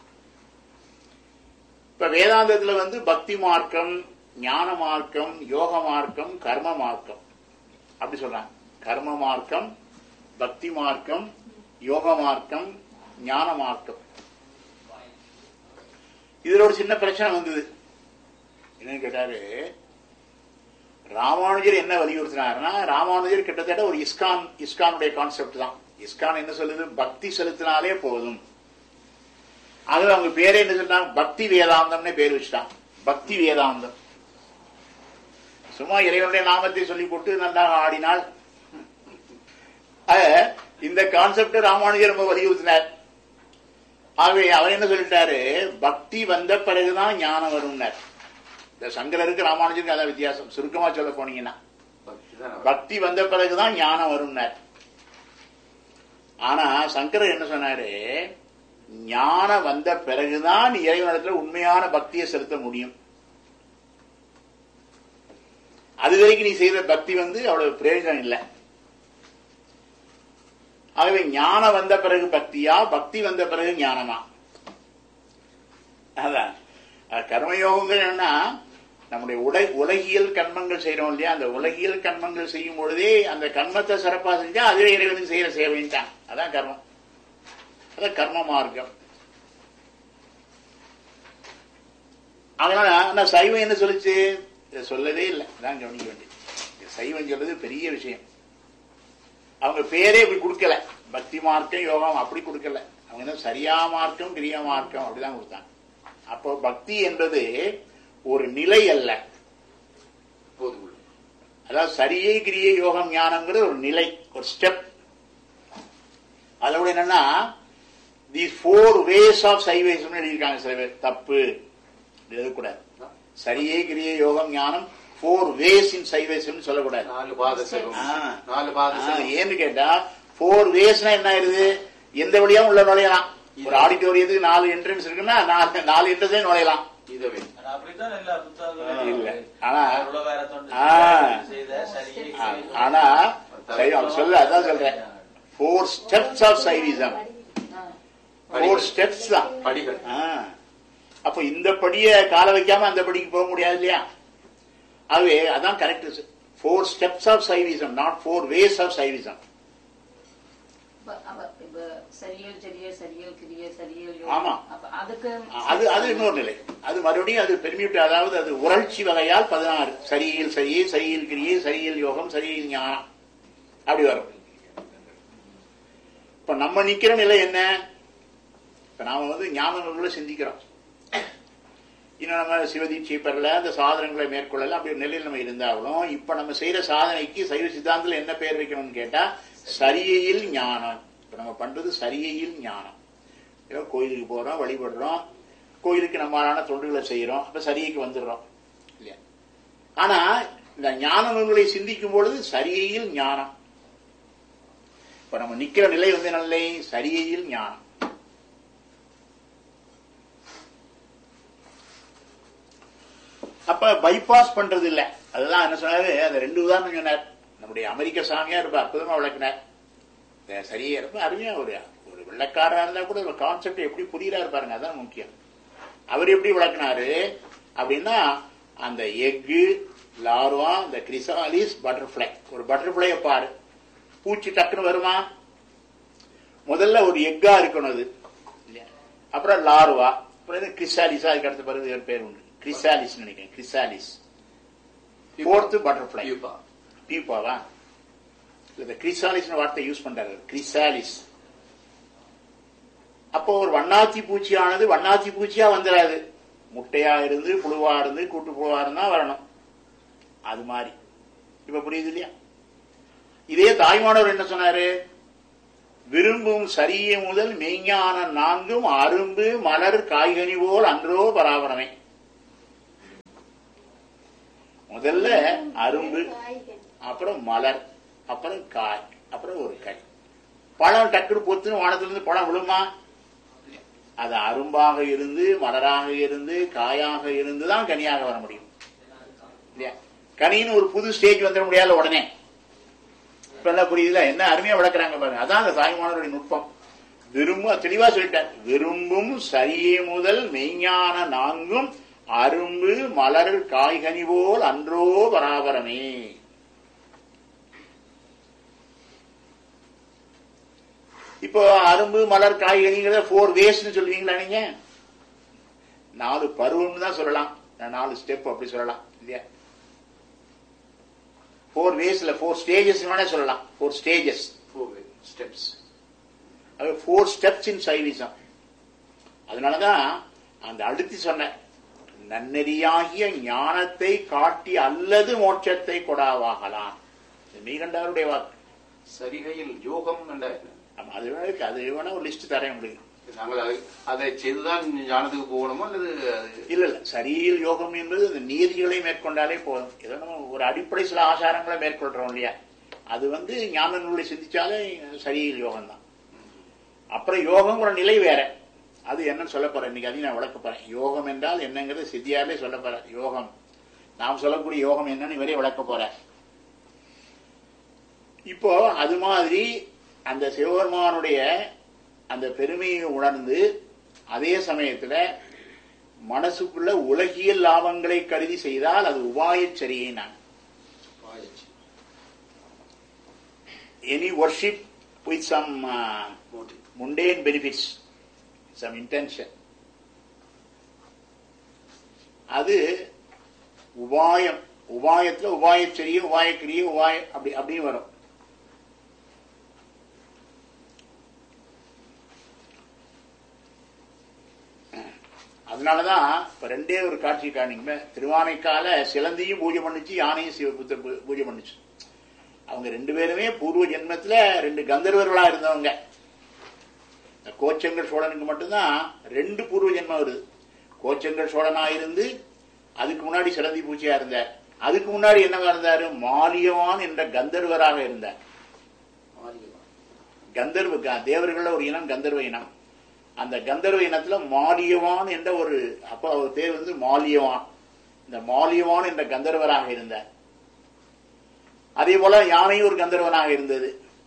இப்ப வேதாந்தத்துல பக்தி மார்க்கம், ஞான மார்க்கம், யோக மார்க்கம், கர்ம மார்க்கம் அப்படி சொல்றாங்க. கர்ம மார்க்கம், பக்தி மார்க்கம், யோக மார்க்கம், ஞான மார்க்கம். இதுல ஒரு சின்ன பிரச்சனை வந்தது. என்னன்னு கேட்டாரு, ராமானுஜர் என்ன வலியுறுத்தினாருன்னா, ராமானுஜர் கிட்டத்தட்ட ஒரு இஸ்கானுடைய கான்செப்ட் தான். இஸ்கான் என்ன சொல்லுது? பக்தி செலுத்தினாலே போதும். ஆகவே அவங்க பேரே என்ன சொல்றாங்க? பக்தி வேதாந்தம்னு பேர் வச்சுட்டான். பக்தி வேதாந்தம். சும்மா இறைவனுடைய நாமத்தை சொல்லி போட்டு நல்லா ஆடினால், இந்த கான்செப்ட் ராமானுஜர் ரொம்ப வலியுறுத்தினார். ஆகவே அவர் என்ன சொல்லிட்டாரு? பக்தி வந்த பிறகுதான் ஞானம் வரும்னார். இந்த சங்கரருக்கு ராமானுஜருக்கு அதான் வித்தியாசம். சுருக்கமா சொல்ல போனீங்கன்னா, பக்தி வந்த பிறகுதான் ஞானம் வரும்னார். ஆனா சங்கரர் என்ன சொன்னாரு? ஞானம் வந்த பிறகுதான் இறைவனிடத்துல உண்மையான பக்தியை செலுத்த முடியும். அது வரைக்கும் நீ செய்த பக்தி அவ்வளவு பிரயோஜனம் இல்லை. ஆகவே ஞானம் வந்த பிறகு பக்தியா, பக்தி வந்த பிறகு ஞானமா? அதான் கர்மயோகங்கள் என்னன்னா, நம்முடைய உலகியல் கர்மங்கள் செய்யறோம் இல்லையா? அந்த உலகியல் கர்மங்கள் செய்யும் பொழுதே அந்த கர்மத்தை சிறப்பா செஞ்சா அதுவே இறைவனுக்கு செய்யற சேவைன்ட்டான். அதான் கர்மம். அதான் கர்ம மார்க்கம். அதனால சைவம் என்ன சொல்லிச்சு? சொல்லவே இல்லை. அதான் கவனிக்க வேண்டியது. சைவம் சொல்றது பெரிய விஷயம். அவங்க பேரே இப்படி கொடுக்கல. பக்தி மார்க்கம், யோகம் அப்படி கொடுக்கல. அவங்க என்ன சரியா மார்க்கம், கிரியா மார்க்கம் அப்படிதான் கொடுத்தாங்க. அப்போ பக்தி என்பது ஒரு நிலை அல்ல. அதாவது சரியை, கிரியை, யோகம், ஞானம்ங்கிறது ஒரு நிலை, ஒரு ஸ்டெப். அதோட என்னன்னா, தி 4 ways of சைவேசம் எழுதியிருக்காங்க சில பேர். தப்பு, எழுதக்கூடாது. சரியை, கிரியை, யோகம், ஞானம் 4 ways in சைவேசம் சொல்லக்கூடாது. ஏன்னு கேட்டா 4 ways என்ன ஆயிருது? எந்த வழியாவும் உள்ள நுழையலாம். ஒரு ஆடிட்டோரியத்துக்கு 4 என்ட்ரன்ஸ் இருக்குன்னா 4 என்ட்ரன்ஸ் நுழையலாம். ஆனா சொல்ல அதான் சொல்றேன், 4 steps of சைவிசம். 4 steps தான் படிகள். அப்ப இந்த படிய கால வைக்காம அந்த படிக்கு போக முடியாது இல்லையா? ஆகவே அதான் correct. 4 steps of Saivism, not 4 ways of Saivism. ஆமா, அது இன்னொரு நிலை. அது மறுபடியும் அது பெர்மியூட், அதாவது அது உரட்சி வகையால் 16 சரியில் சரியே, சரியில் கிரியை, சரியில் யோகம், சரியில் ஞானம் அப்படி வரும். இப்ப நம்ம நிக்கிற நிலை என்ன? இப்ப நாம ஞான நூல்களை சிந்திக்கிறோம். இன்னும் நம்ம சிவதீட்சை பெறல, அந்த சாதனங்களை மேற்கொள்ளல, அப்படி ஒரு நிலையில் நம்ம இருந்தாலும் இப்ப நம்ம செய்யற சாதனைக்கு சைவ சித்தாந்தத்தில் என்ன பெயர் வைக்கணும்னு கேட்டா சரியையில் ஞானம். இப்ப நம்ம பண்றது சரியையில் ஞானம். கோயிலுக்கு போறோம், வழிபடுறோம், கோயிலுக்கு நம்மளான தொண்டுகளை செய்யறோம், அப்ப சரியைக்கு வந்துடுறோம் இல்லையா? ஆனா இந்த ஞான நூல்களை சிந்திக்கும் பொழுது சரியையில் ஞானம். இப்ப நம்ம நிக்கிற நிலை நல்ல சரியையில் ஞானம். அப்ப பைபாஸ் பண்றது இல்ல. அதுதான் என்ன சொன்னாரு, அந்த 2 உதாரணம் சொன்னார். நம்முடைய அமெரிக்க சாமியார் ரொம்ப அற்புதமா விளக்கினார். சரியா இருப்ப அருமையா ஒரு வெள்ளக்காரா இருந்தா கூட கான்செப்ட் எப்படி புரியுறாரு பாருங்க, அதான் முக்கியம். அவர் எப்படி விளக்குனாரு அப்படின்னா, அந்த எக்கு, லார்வா, இந்த கிரிசாலிஸ், பட்டர்ஃபிளை. ஒரு பட்டர்ஃபிளைய பாரு, பூச்சி டக்குன்னு வருமா? முதல்ல ஒரு எக்கா இருக்கணும் அது, அப்புறம் லார்வா, அப்புறம் கிரிசாலிஸா, அதுக்கு அடுத்த பிறகு பேர் உண்டு, கிரிசாலிஸ் நினைக்கிறேன், கிரிசாலிஸ். Fourth butterfly, பியூப்பாவா? இந்த கிரிசாலிஸ் வார்த்தை யூஸ் பண்றாரு, கிரிசாலிஸ். அப்போ ஒரு வண்ணாத்தி பூச்சியானது வண்ணாத்தி பூச்சியா வந்துடாது, முட்டையா இருந்து புழுவா இருந்து கூட்டு புழுவா இருந்தா வரணும். அது மாதிரி இப்ப புரியுது இல்லையா? இதே தாய்மானவர் என்ன சொன்னாரு? விரும்பும் சரிய முதல் மெய்ஞான நான்கும் அரும்பு மலர் காய்கனி போல் அன்றோ பராபரமே. முதல்ல அரும்பு, அப்புறம் மலர், அப்புறம் காய், அப்புறம் ஒரு கனி. பழம் டக்குனு பொத்துன்னு வானத்திலிருந்து பழம் விழுமா? அது அரும்பாக இருந்து மலராக இருந்து காயாக இருந்துதான் கனியாக வர முடியும் இல்லையா? கனின்னு ஒரு புது ஸ்டேஜ் வந்துட முடியாத உடனே. இப்ப என்ன புரியுதுல? என்ன அருமையா விளக்குறாங்க பாருங்க. அதான் அந்த தாய்மானவருடைய நுட்பம். தெளிவா சொல்லிட்டார். விரும்பும் சரியே முதல் மெய்ஞான நான்கும் அரும்பு மலர் காய்கனி போல் அன்றோ பராபரமே. இப்போ அரும்பு மலர் காய்கனிங்கிறத 4 வேஸ்ன்னு சொல்லுவீங்களா நீங்க? 4 பருவம்னு தான் சொல்லலாம், 4 ஸ்டெப் அப்படி சொல்லலாம் இல்லையா? 4 வேஸ்ல 4 ஸ்டேஜஸ் வேணா சொல்லலாம். 4 ஸ்டேஜஸ், 4 ஸ்டெப்ஸ். அது 4 ஸ்டெப்ஸ் இன் சைவிசம். அதனாலதான் அந்த அடுத்து சொன்ன நன்னெறியாகிய ஞானத்தை காட்டி அல்லது மோட்சத்தை கொடாவாகலாம். மீகண்டாருடைய வாக்கு. சரிகையில் யோகம் என்ற அது வேணா ஒரு லிஸ்ட் தரேன் உங்களுக்கு. நாங்கள் அதை செய்துதான் ஞானத்துக்கு போகணுமோ அல்லது இல்ல இல்ல, சரியில் யோகம் என்பது அந்த நீதிகளை மேற்கொண்டாலே போதும். ஏதோ நம்ம ஒரு அடிப்படை சில ஆசாரங்களை மேற்கொள்றோம் இல்லையா? அது ஞான நூலை சிந்திச்சாலே சரியில் யோகம் தான். அப்புறம் யோகம் ஒரு நிலை வேற, அது என்னன்னு சொல்ல போறேன் இன்னைக்கு. அதையும் நான் விளக்க போறேன். யோகம் என்றால் என்னங்கிறது சித்தியாரே சொல்ல போறேன். யோகம் நாம் சொல்லக்கூடிய யோகம் என்னன்னு இவரே விளக்க போறேன். இப்போ அது மாதிரி அந்த சிவபெருமானுடைய அந்த பெருமையை உணர்ந்து அதே சமயத்துல மனசுக்குள்ள உலகியல் லாபங்களை கருதி செய்தால் அது உபாயச்சரியை. நான் any worship with some mundane benefits, some intention, அது உபாயம். உபாயத்துல உபாயச்சரிய உபாயக்கிரிய உபாயம் அப்படி வரும். அதனாலதான் இப்ப ரெண்டே ஒரு காட்சி காணிங்க. திருவானைக்கால சிலந்தியும் பூஜை பண்ணுச்சு, யானையும் சிவபுத்தர் பூஜை பண்ணுச்சு. அவங்க 2 பேருமே பூர்வ ஜென்மத்துல 2 கந்தர்வர்களா இருந்தவங்க. கோச்சங்கள் சோழனுக்கு மட்டும்தான் 2 பூர்வ ஜென்மம் வருது. கோச்சங்கள் சோழனா இருந்து அதுக்கு முன்னாடி சிலந்தி பூச்சியா இருந்தார். அதுக்கு முன்னாடி என்னவா இருந்தாரு? மாலியவான் என்ற கந்தர்வராக இருந்தார். கந்தர்வ தேவர்கள ஒரு இனம் கந்தர்வ இனம். அந்த கந்தர்வ இனத்துல மாலியவான் என்ற ஒரு, அப்ப அவர் பேர் மாலியவான். இந்த மாலியவான் என்ற கந்தர்வராக இருந்தார். அதே போல யானையும் ஒரு கந்தர்வனாக இருந்தது.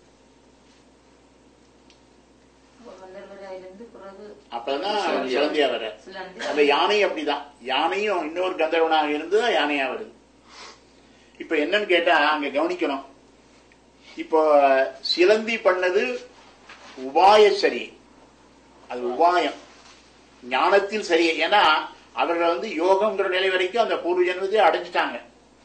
அப்பதான் சிலந்தியா வர. அந்த யானை அப்படிதான், யானையும் இன்னொரு கந்தர்வனாக இருந்தது, யானையா வருது. இப்ப என்னன்னு கேட்டா அங்க கவனிக்கணும். இப்போ சிலந்தி பண்ணது உபாய சரி, அது உபாயம் ஞானத்தில் சரி. ஏன்னா அவர்கள் யோகம்ங்கிற நிலை வரைக்கும் அந்த பூர்வ ஜென்மத்தை அடைஞ்சிட்டாங்க.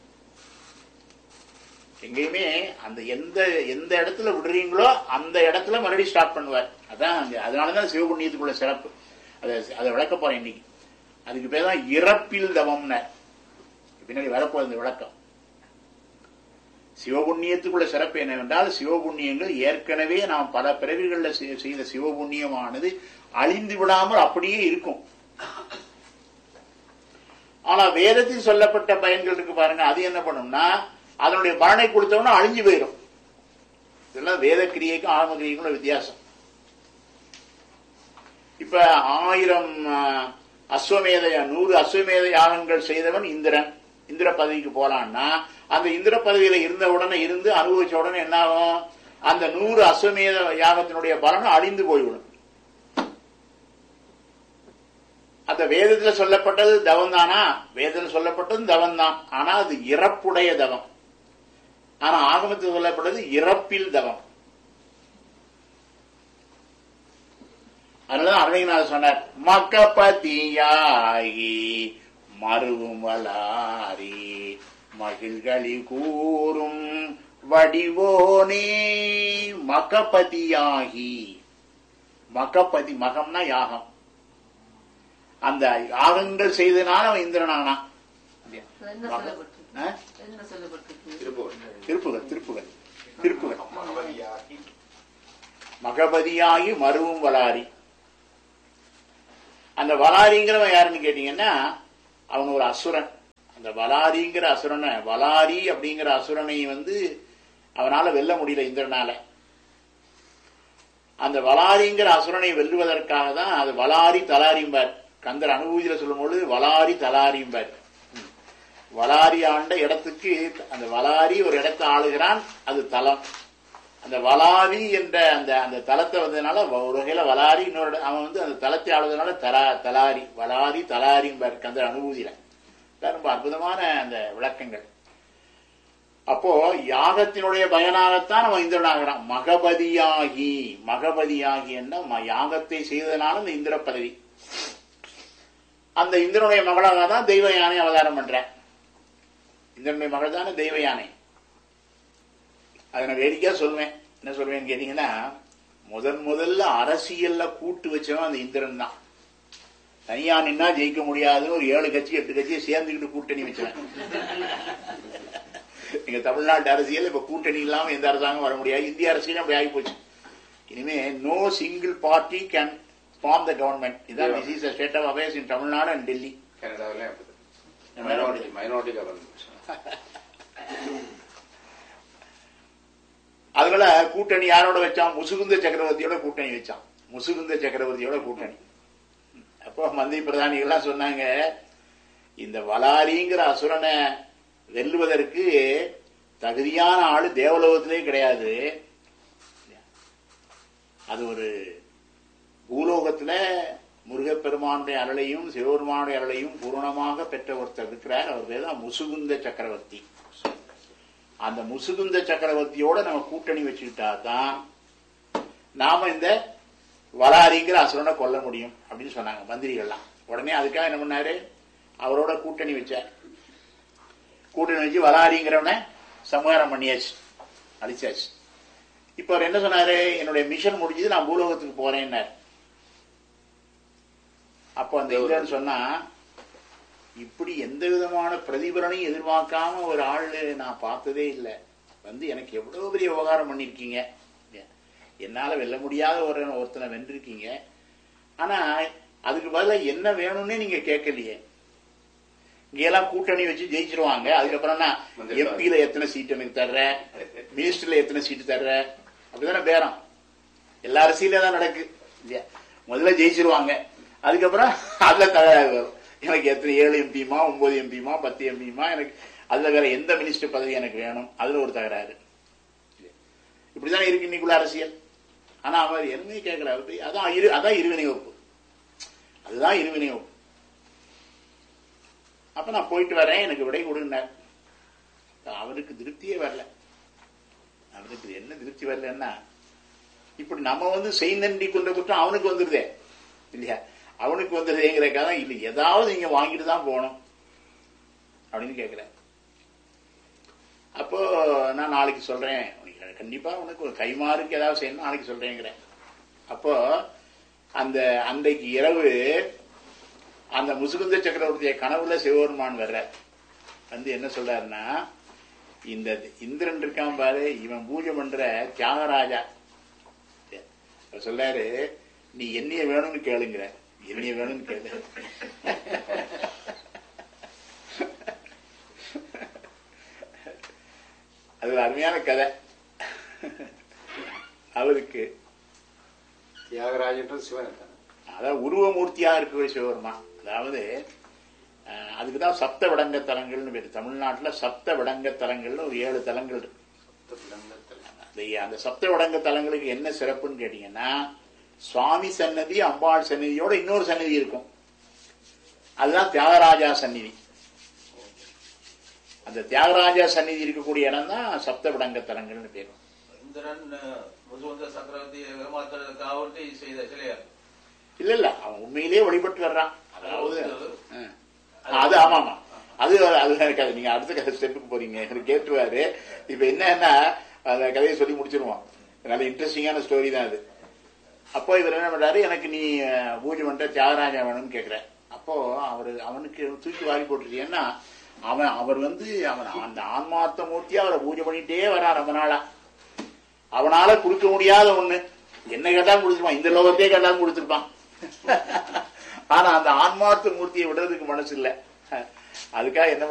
எங்கேயுமே அந்த எந்த இடத்துல விடுறீங்களோ அந்த இடத்துல மறுபடியும் ஸ்டார்ட் பண்ணுவார். அதான் அதனாலதான் சிவபுண்ணியத்துக்குள்ள சிறப்பு. அதை விளக்க போறேன் இன்னைக்கு. அதுக்கு பேர் தான் இறப்பில் தவம்னு பின்னாடி வரப்போகுது இந்த விளக்கம். சிவபுண்ணியத்துக்குள்ள சிறப்பு என்னவென்றால், சிவபுண்ணியங்கள் ஏற்கனவே நாம் பல பிறவிகளில் செய்த சிவபுண்ணியமானது அழிந்து விடாமல் அப்படியே இருக்கும். ஆனா வேதத்தில் சொல்லப்பட்ட பயன்கள் இருக்கு பாருங்க, அது என்ன பண்ணும்னா அதனுடைய பலனை கொடுத்தோம்னா அழிஞ்சு போயிடும். இதெல்லாம் வேத கிரியைக்கும் ஆகம கிரியைக்கும் வித்தியாசம். இப்ப 1000 அஸ்வமேத 100 அஸ்வமேத யாகங்கள் செய்தவன் இந்திரன். இந்திர பதவிக்கு போலான்னா அந்த இந்திர பதவியில இருந்த உடனே இருந்து அனுபவிச்ச உடனே என்ன ஆகும்? அந்த 100 அஸ்வமேத யாகத்தினுடைய பலன் அழிந்து போய்விடும். அந்த வேதத்துல சொல்லப்பட்டது தவம் தானா? வேதத்தில் சொல்லப்பட்டது தவம் தான். ஆனா அது இறப்புடைய தவம். ஆனா ஆகமத்தில் சொல்லப்பட்டது இறப்பில் தவம். அதனாலதான் அருணகிரிநாதர் சொன்னார், மக்கபதியாகி மருவும் வளாரி மகிழ்களி கூறும் வடிவோனே. மக்கபதியாகி, மக்கபதி, மகம்னா யாகம். அந்த யாகங்கள் செய்தனால அவன் இந்திரனானா. திருப்புகள் திருப்புகள் திருப்புகள். மகபதியாகி மருவும் வளாரி. அந்த வளாரிங்கிறவன் யாருன்னு கேட்டீங்கன்னா அவன் ஒரு அசுரன். அந்த வளாரிங்கிற அசுரனை, வளாரி அப்படிங்கிற அசுரனை அவனால வெல்ல முடியல இந்திரனால. அந்த வளாரிங்கிற அசுரனை வெல்லுவதற்காக தான் அது வளாரி தலாரிம்பார். கந்தர் அனுபூதியில சொல்லும் பொழுது வளாரி தலாரிம்பார். வளாரி ஆண்ட இடத்துக்கு அந்த வளாரி ஒரு இடத்தை ஆளுகிறான், அது தலம். அந்த வளாரி என்ற அந்த தலத்தை வந்ததுனால ஒரு வகையில வளாரி, இன்னொரு அவன் அந்த தலத்தை ஆளுவதனால தலாரி, வளாரி தலாரிம்பார் கந்தர் அனுபூதியில. ரொம்ப அற்புதமான அந்த விளக்கங்கள். அப்போ யாகத்தினுடைய பயனாகத்தான் அவன் இந்திரனாகிறான். மகபதியாகி, மகபதியாகி என்ன யாகத்தை செய்ததுனால இந்த இந்திர பதவி. அந்த இந்திரனுடைய மகளாக தான் தெய்வ யானை அவதாரம் பண்ற. இந்திரனுடைய மகள் தானே தெய்வ யானை. அதை நான் வேடிக்கையா சொல்லுவேன். என்ன சொல்வேன்னு கேட்டீங்கன்னா, முதல்ல அரசியல்ல கூட்டு வச்சவன் அந்த இந்திரன் தான். தனியா நின்னா ஜெயிக்க முடியாது, ஒரு 7 கட்சி 8 கட்சியை சேர்ந்துக்கிட்டு கூட்டணி வச்சவன். எங்க தமிழ்நாட்டு அரசியல் இப்ப கூட்டணி இல்லாம எந்த அரசாங்கம் வர முடியாது. இந்திய அரசியலும் அப்படி ஆகி போச்சு. இனிமே no single party can form the government. இதான் this is state of affairs in Tamil Nadu and Delhi. Minority government. அதனால கூட்டணி யாரோட வச்சான்? முசுகுந்த சக்கரவர்த்தியோட கூட்டணி வச்சான். முசுகுந்த சக்கரவர்த்தியோட கூட்டணி. அப்போ மந்திரி பிரதானிகள்லாம் சொன்னாங்க, இந்த வளாரிங்கிற அசுரனை வெல்லுவதற்கு தகுதியான ஆளு தேவலோகத்திலே கிடையாது. அது ஒரு பூலோகத்துல முருகப்பெருமானுடைய அருளையும் சிவபெருமானுடைய அருளையும் பூரணமாக பெற்ற ஒருத்தர் இருக்கிறார். அவர் பேர் தான் முசுகுந்த சக்கரவர்த்தி. அந்த முசுகுந்த சக்கரவர்த்தியோட நம்ம கூட்டணி வச்சுக்கிட்டா தான் நாம இந்த வளாரிங்கிற அசுரனை கொல்ல முடியும் அப்படின்னு சொன்னாங்க மந்திரிகள்லாம். உடனே அதுக்காக என்ன பண்ணாரு? அவரோட கூட்டணி வச்சார். கூட்டணி வச்சு வளாரிங்கிறவனை சமகாரம் பண்ணியாச்சு, அழிச்சாச்சு. இப்ப அவர் என்ன சொன்னாரு? என்னுடைய மிஷன் முடிஞ்சது, நான் பூலோகத்துக்கு போறேன்னார். அப்போ அந்த இந்திரன் சொன்னா, இப்படி எந்த விதமான பிரதிபலனையும் எதிர்பார்க்காம ஒரு ஆள் நான் பார்த்ததே இல்லை. எனக்கு எவ்வளவு பெரிய உபகாரம் பண்ணிருக்கீங்க. என்னால வெல்ல முடியாத ஒருத்தனை வென்றிருக்கீங்க. ஆனா அதுக்கு பதிலா என்ன வேணும்னே நீங்க கேட்கலையே. இங்கெல்லாம் கூட்டணி வச்சு ஜெயிச்சிருவாங்க. அதுக்கப்புறம் எம்பியில எத்தனை சீட் எனக்கு தர்ற, மினிஸ்டர்ல எத்தனை சீட்டு தர்ற, அப்படிதானே பேரம். எல்லா அரசியல தான் நடக்கு இல்லையா? முதல்ல ஜெயிச்சிருவாங்க, அதுக்கப்புறம் அதுல தகராறு வரும். எனக்கு எத்தனை 7 எம்பிமா 9 எம்பிமா 10 எம்பிமா, எனக்கு அதுல வேற எந்த மினிஸ்டர் பதவி எனக்கு வேணும், அதுல ஒரு தகராறு. இப்படிதான் இருக்கு இன்னைக்குள்ள அரசியல். ஆனா அவர் எதுவுமே கேட்கல. அதான் இருவினை ஒப்பு, அதுதான் இருவினை ஒப்பு. அப்ப நான் போயிட்டு வரேன், எனக்கு விடை கொடுன்னார். அவருக்கு திருப்தியே வரல. அவருக்கு என்ன திருப்தி வரலன்னா, இப்படி நம்ம செய்நன்றி கொண்ட குற்றம் அவனுக்கு வந்துருதே இல்லையா? அவனுக்கு வந்துருதேங்கிறக்காக இல்லை, ஏதாவது நீங்க வாங்கிட்டு தான் போகணும் அப்படின்னு கேட்கிறேன். அப்போ நான் நாளைக்கு சொல்றேன், கண்டிப்பா உனக்கு ஒரு கைமாறுக்கு ஏதாவது செய்யணும், நாளைக்கு சொல்றேங்கிறேன். அப்போ அன்றைக்கு இரவு அந்த முசுகுந்த சக்கரவர்த்திய கனவுல சிவபெருமான் வர்ற என்ன சொல்றாருன்னா, இந்த இந்திரன் இருக்கான் பாரு, இவன் பூஜை பண்ற தியாகராஜா சொல்றாரு, நீ என்னைய வேணும்னு கேளுங்கிற, என்னைய வேணும்னு கேளு. அது ஒரு அருமையான கதை. அவருக்கு தியாகராஜன் சிவன், அதாவது உருவமூர்த்தியா இருக்கிற சிவபெருமா. அதாவது அதுக்குதான் சப்த விடங்க தலங்கள்னு பேரு. தமிழ்நாட்டுல சப்த விடங்க தலங்கள்னு ஒரு 7 தலங்கள் இருக்கு. அந்த சப்த விடங்க தலங்களுக்கு என்ன சிறப்புன்னு கேட்டீங்கன்னா, சுவாமி சன்னதி அம்பாள் சன்னதியோட இன்னொரு சன்னதி இருக்கும். அதுதான் தியாகராஜா சந்நிதி. அந்த தியாகராஜா சந்நிதி இருக்கக்கூடிய இடம் தான் சப்தவிடங்க தலங்கள்னு பேரு. இந்திரன் முசுவந்த சக்கரவர்த்தி ஏமாத்துறதுக்காக செய்த சிலையா? இல்ல, அவன் உண்மையிலேயே வழிபட்டு வர்றான். அதாவது அது ஆமாமா, அது கதை. நீங்க அடுத்த ஸ்டெப்புக்கு போறீங்க, கேட்டுருவாரு. இப்ப என்னன்னா அந்த கதையை சொல்லி முடிச்சிருவான். நல்ல இன்ட்ரெஸ்டிங்கான ஸ்டோரி தான் அது. அப்போ இவர் என்ன பண்றாரு, எனக்கு நீ பூஜை பண்ற தியாகராஜா வேணும்னு கேக்குற. அப்போ அவனுக்கு தூக்கி வாரி போட்டுருக்கேன்னா அவர் அவன் அந்த ஆன்மார்த்த மூர்த்தியா அவரை பூஜை பண்ணிட்டே வரான் ரொம்ப நாளா. அவனால கொடுக்க முடியாத ஒண்ணு என்ன கேட்டாலும் கொடுத்துருப்பான், இந்த லோகத்தையே கேட்டாலும் கொடுத்துருப்பான். ஆனா அந்த ஆன்மார்த்த மூர்த்தியை விடுறதுக்கு மனசு இல்ல. அதுக்காக என்ன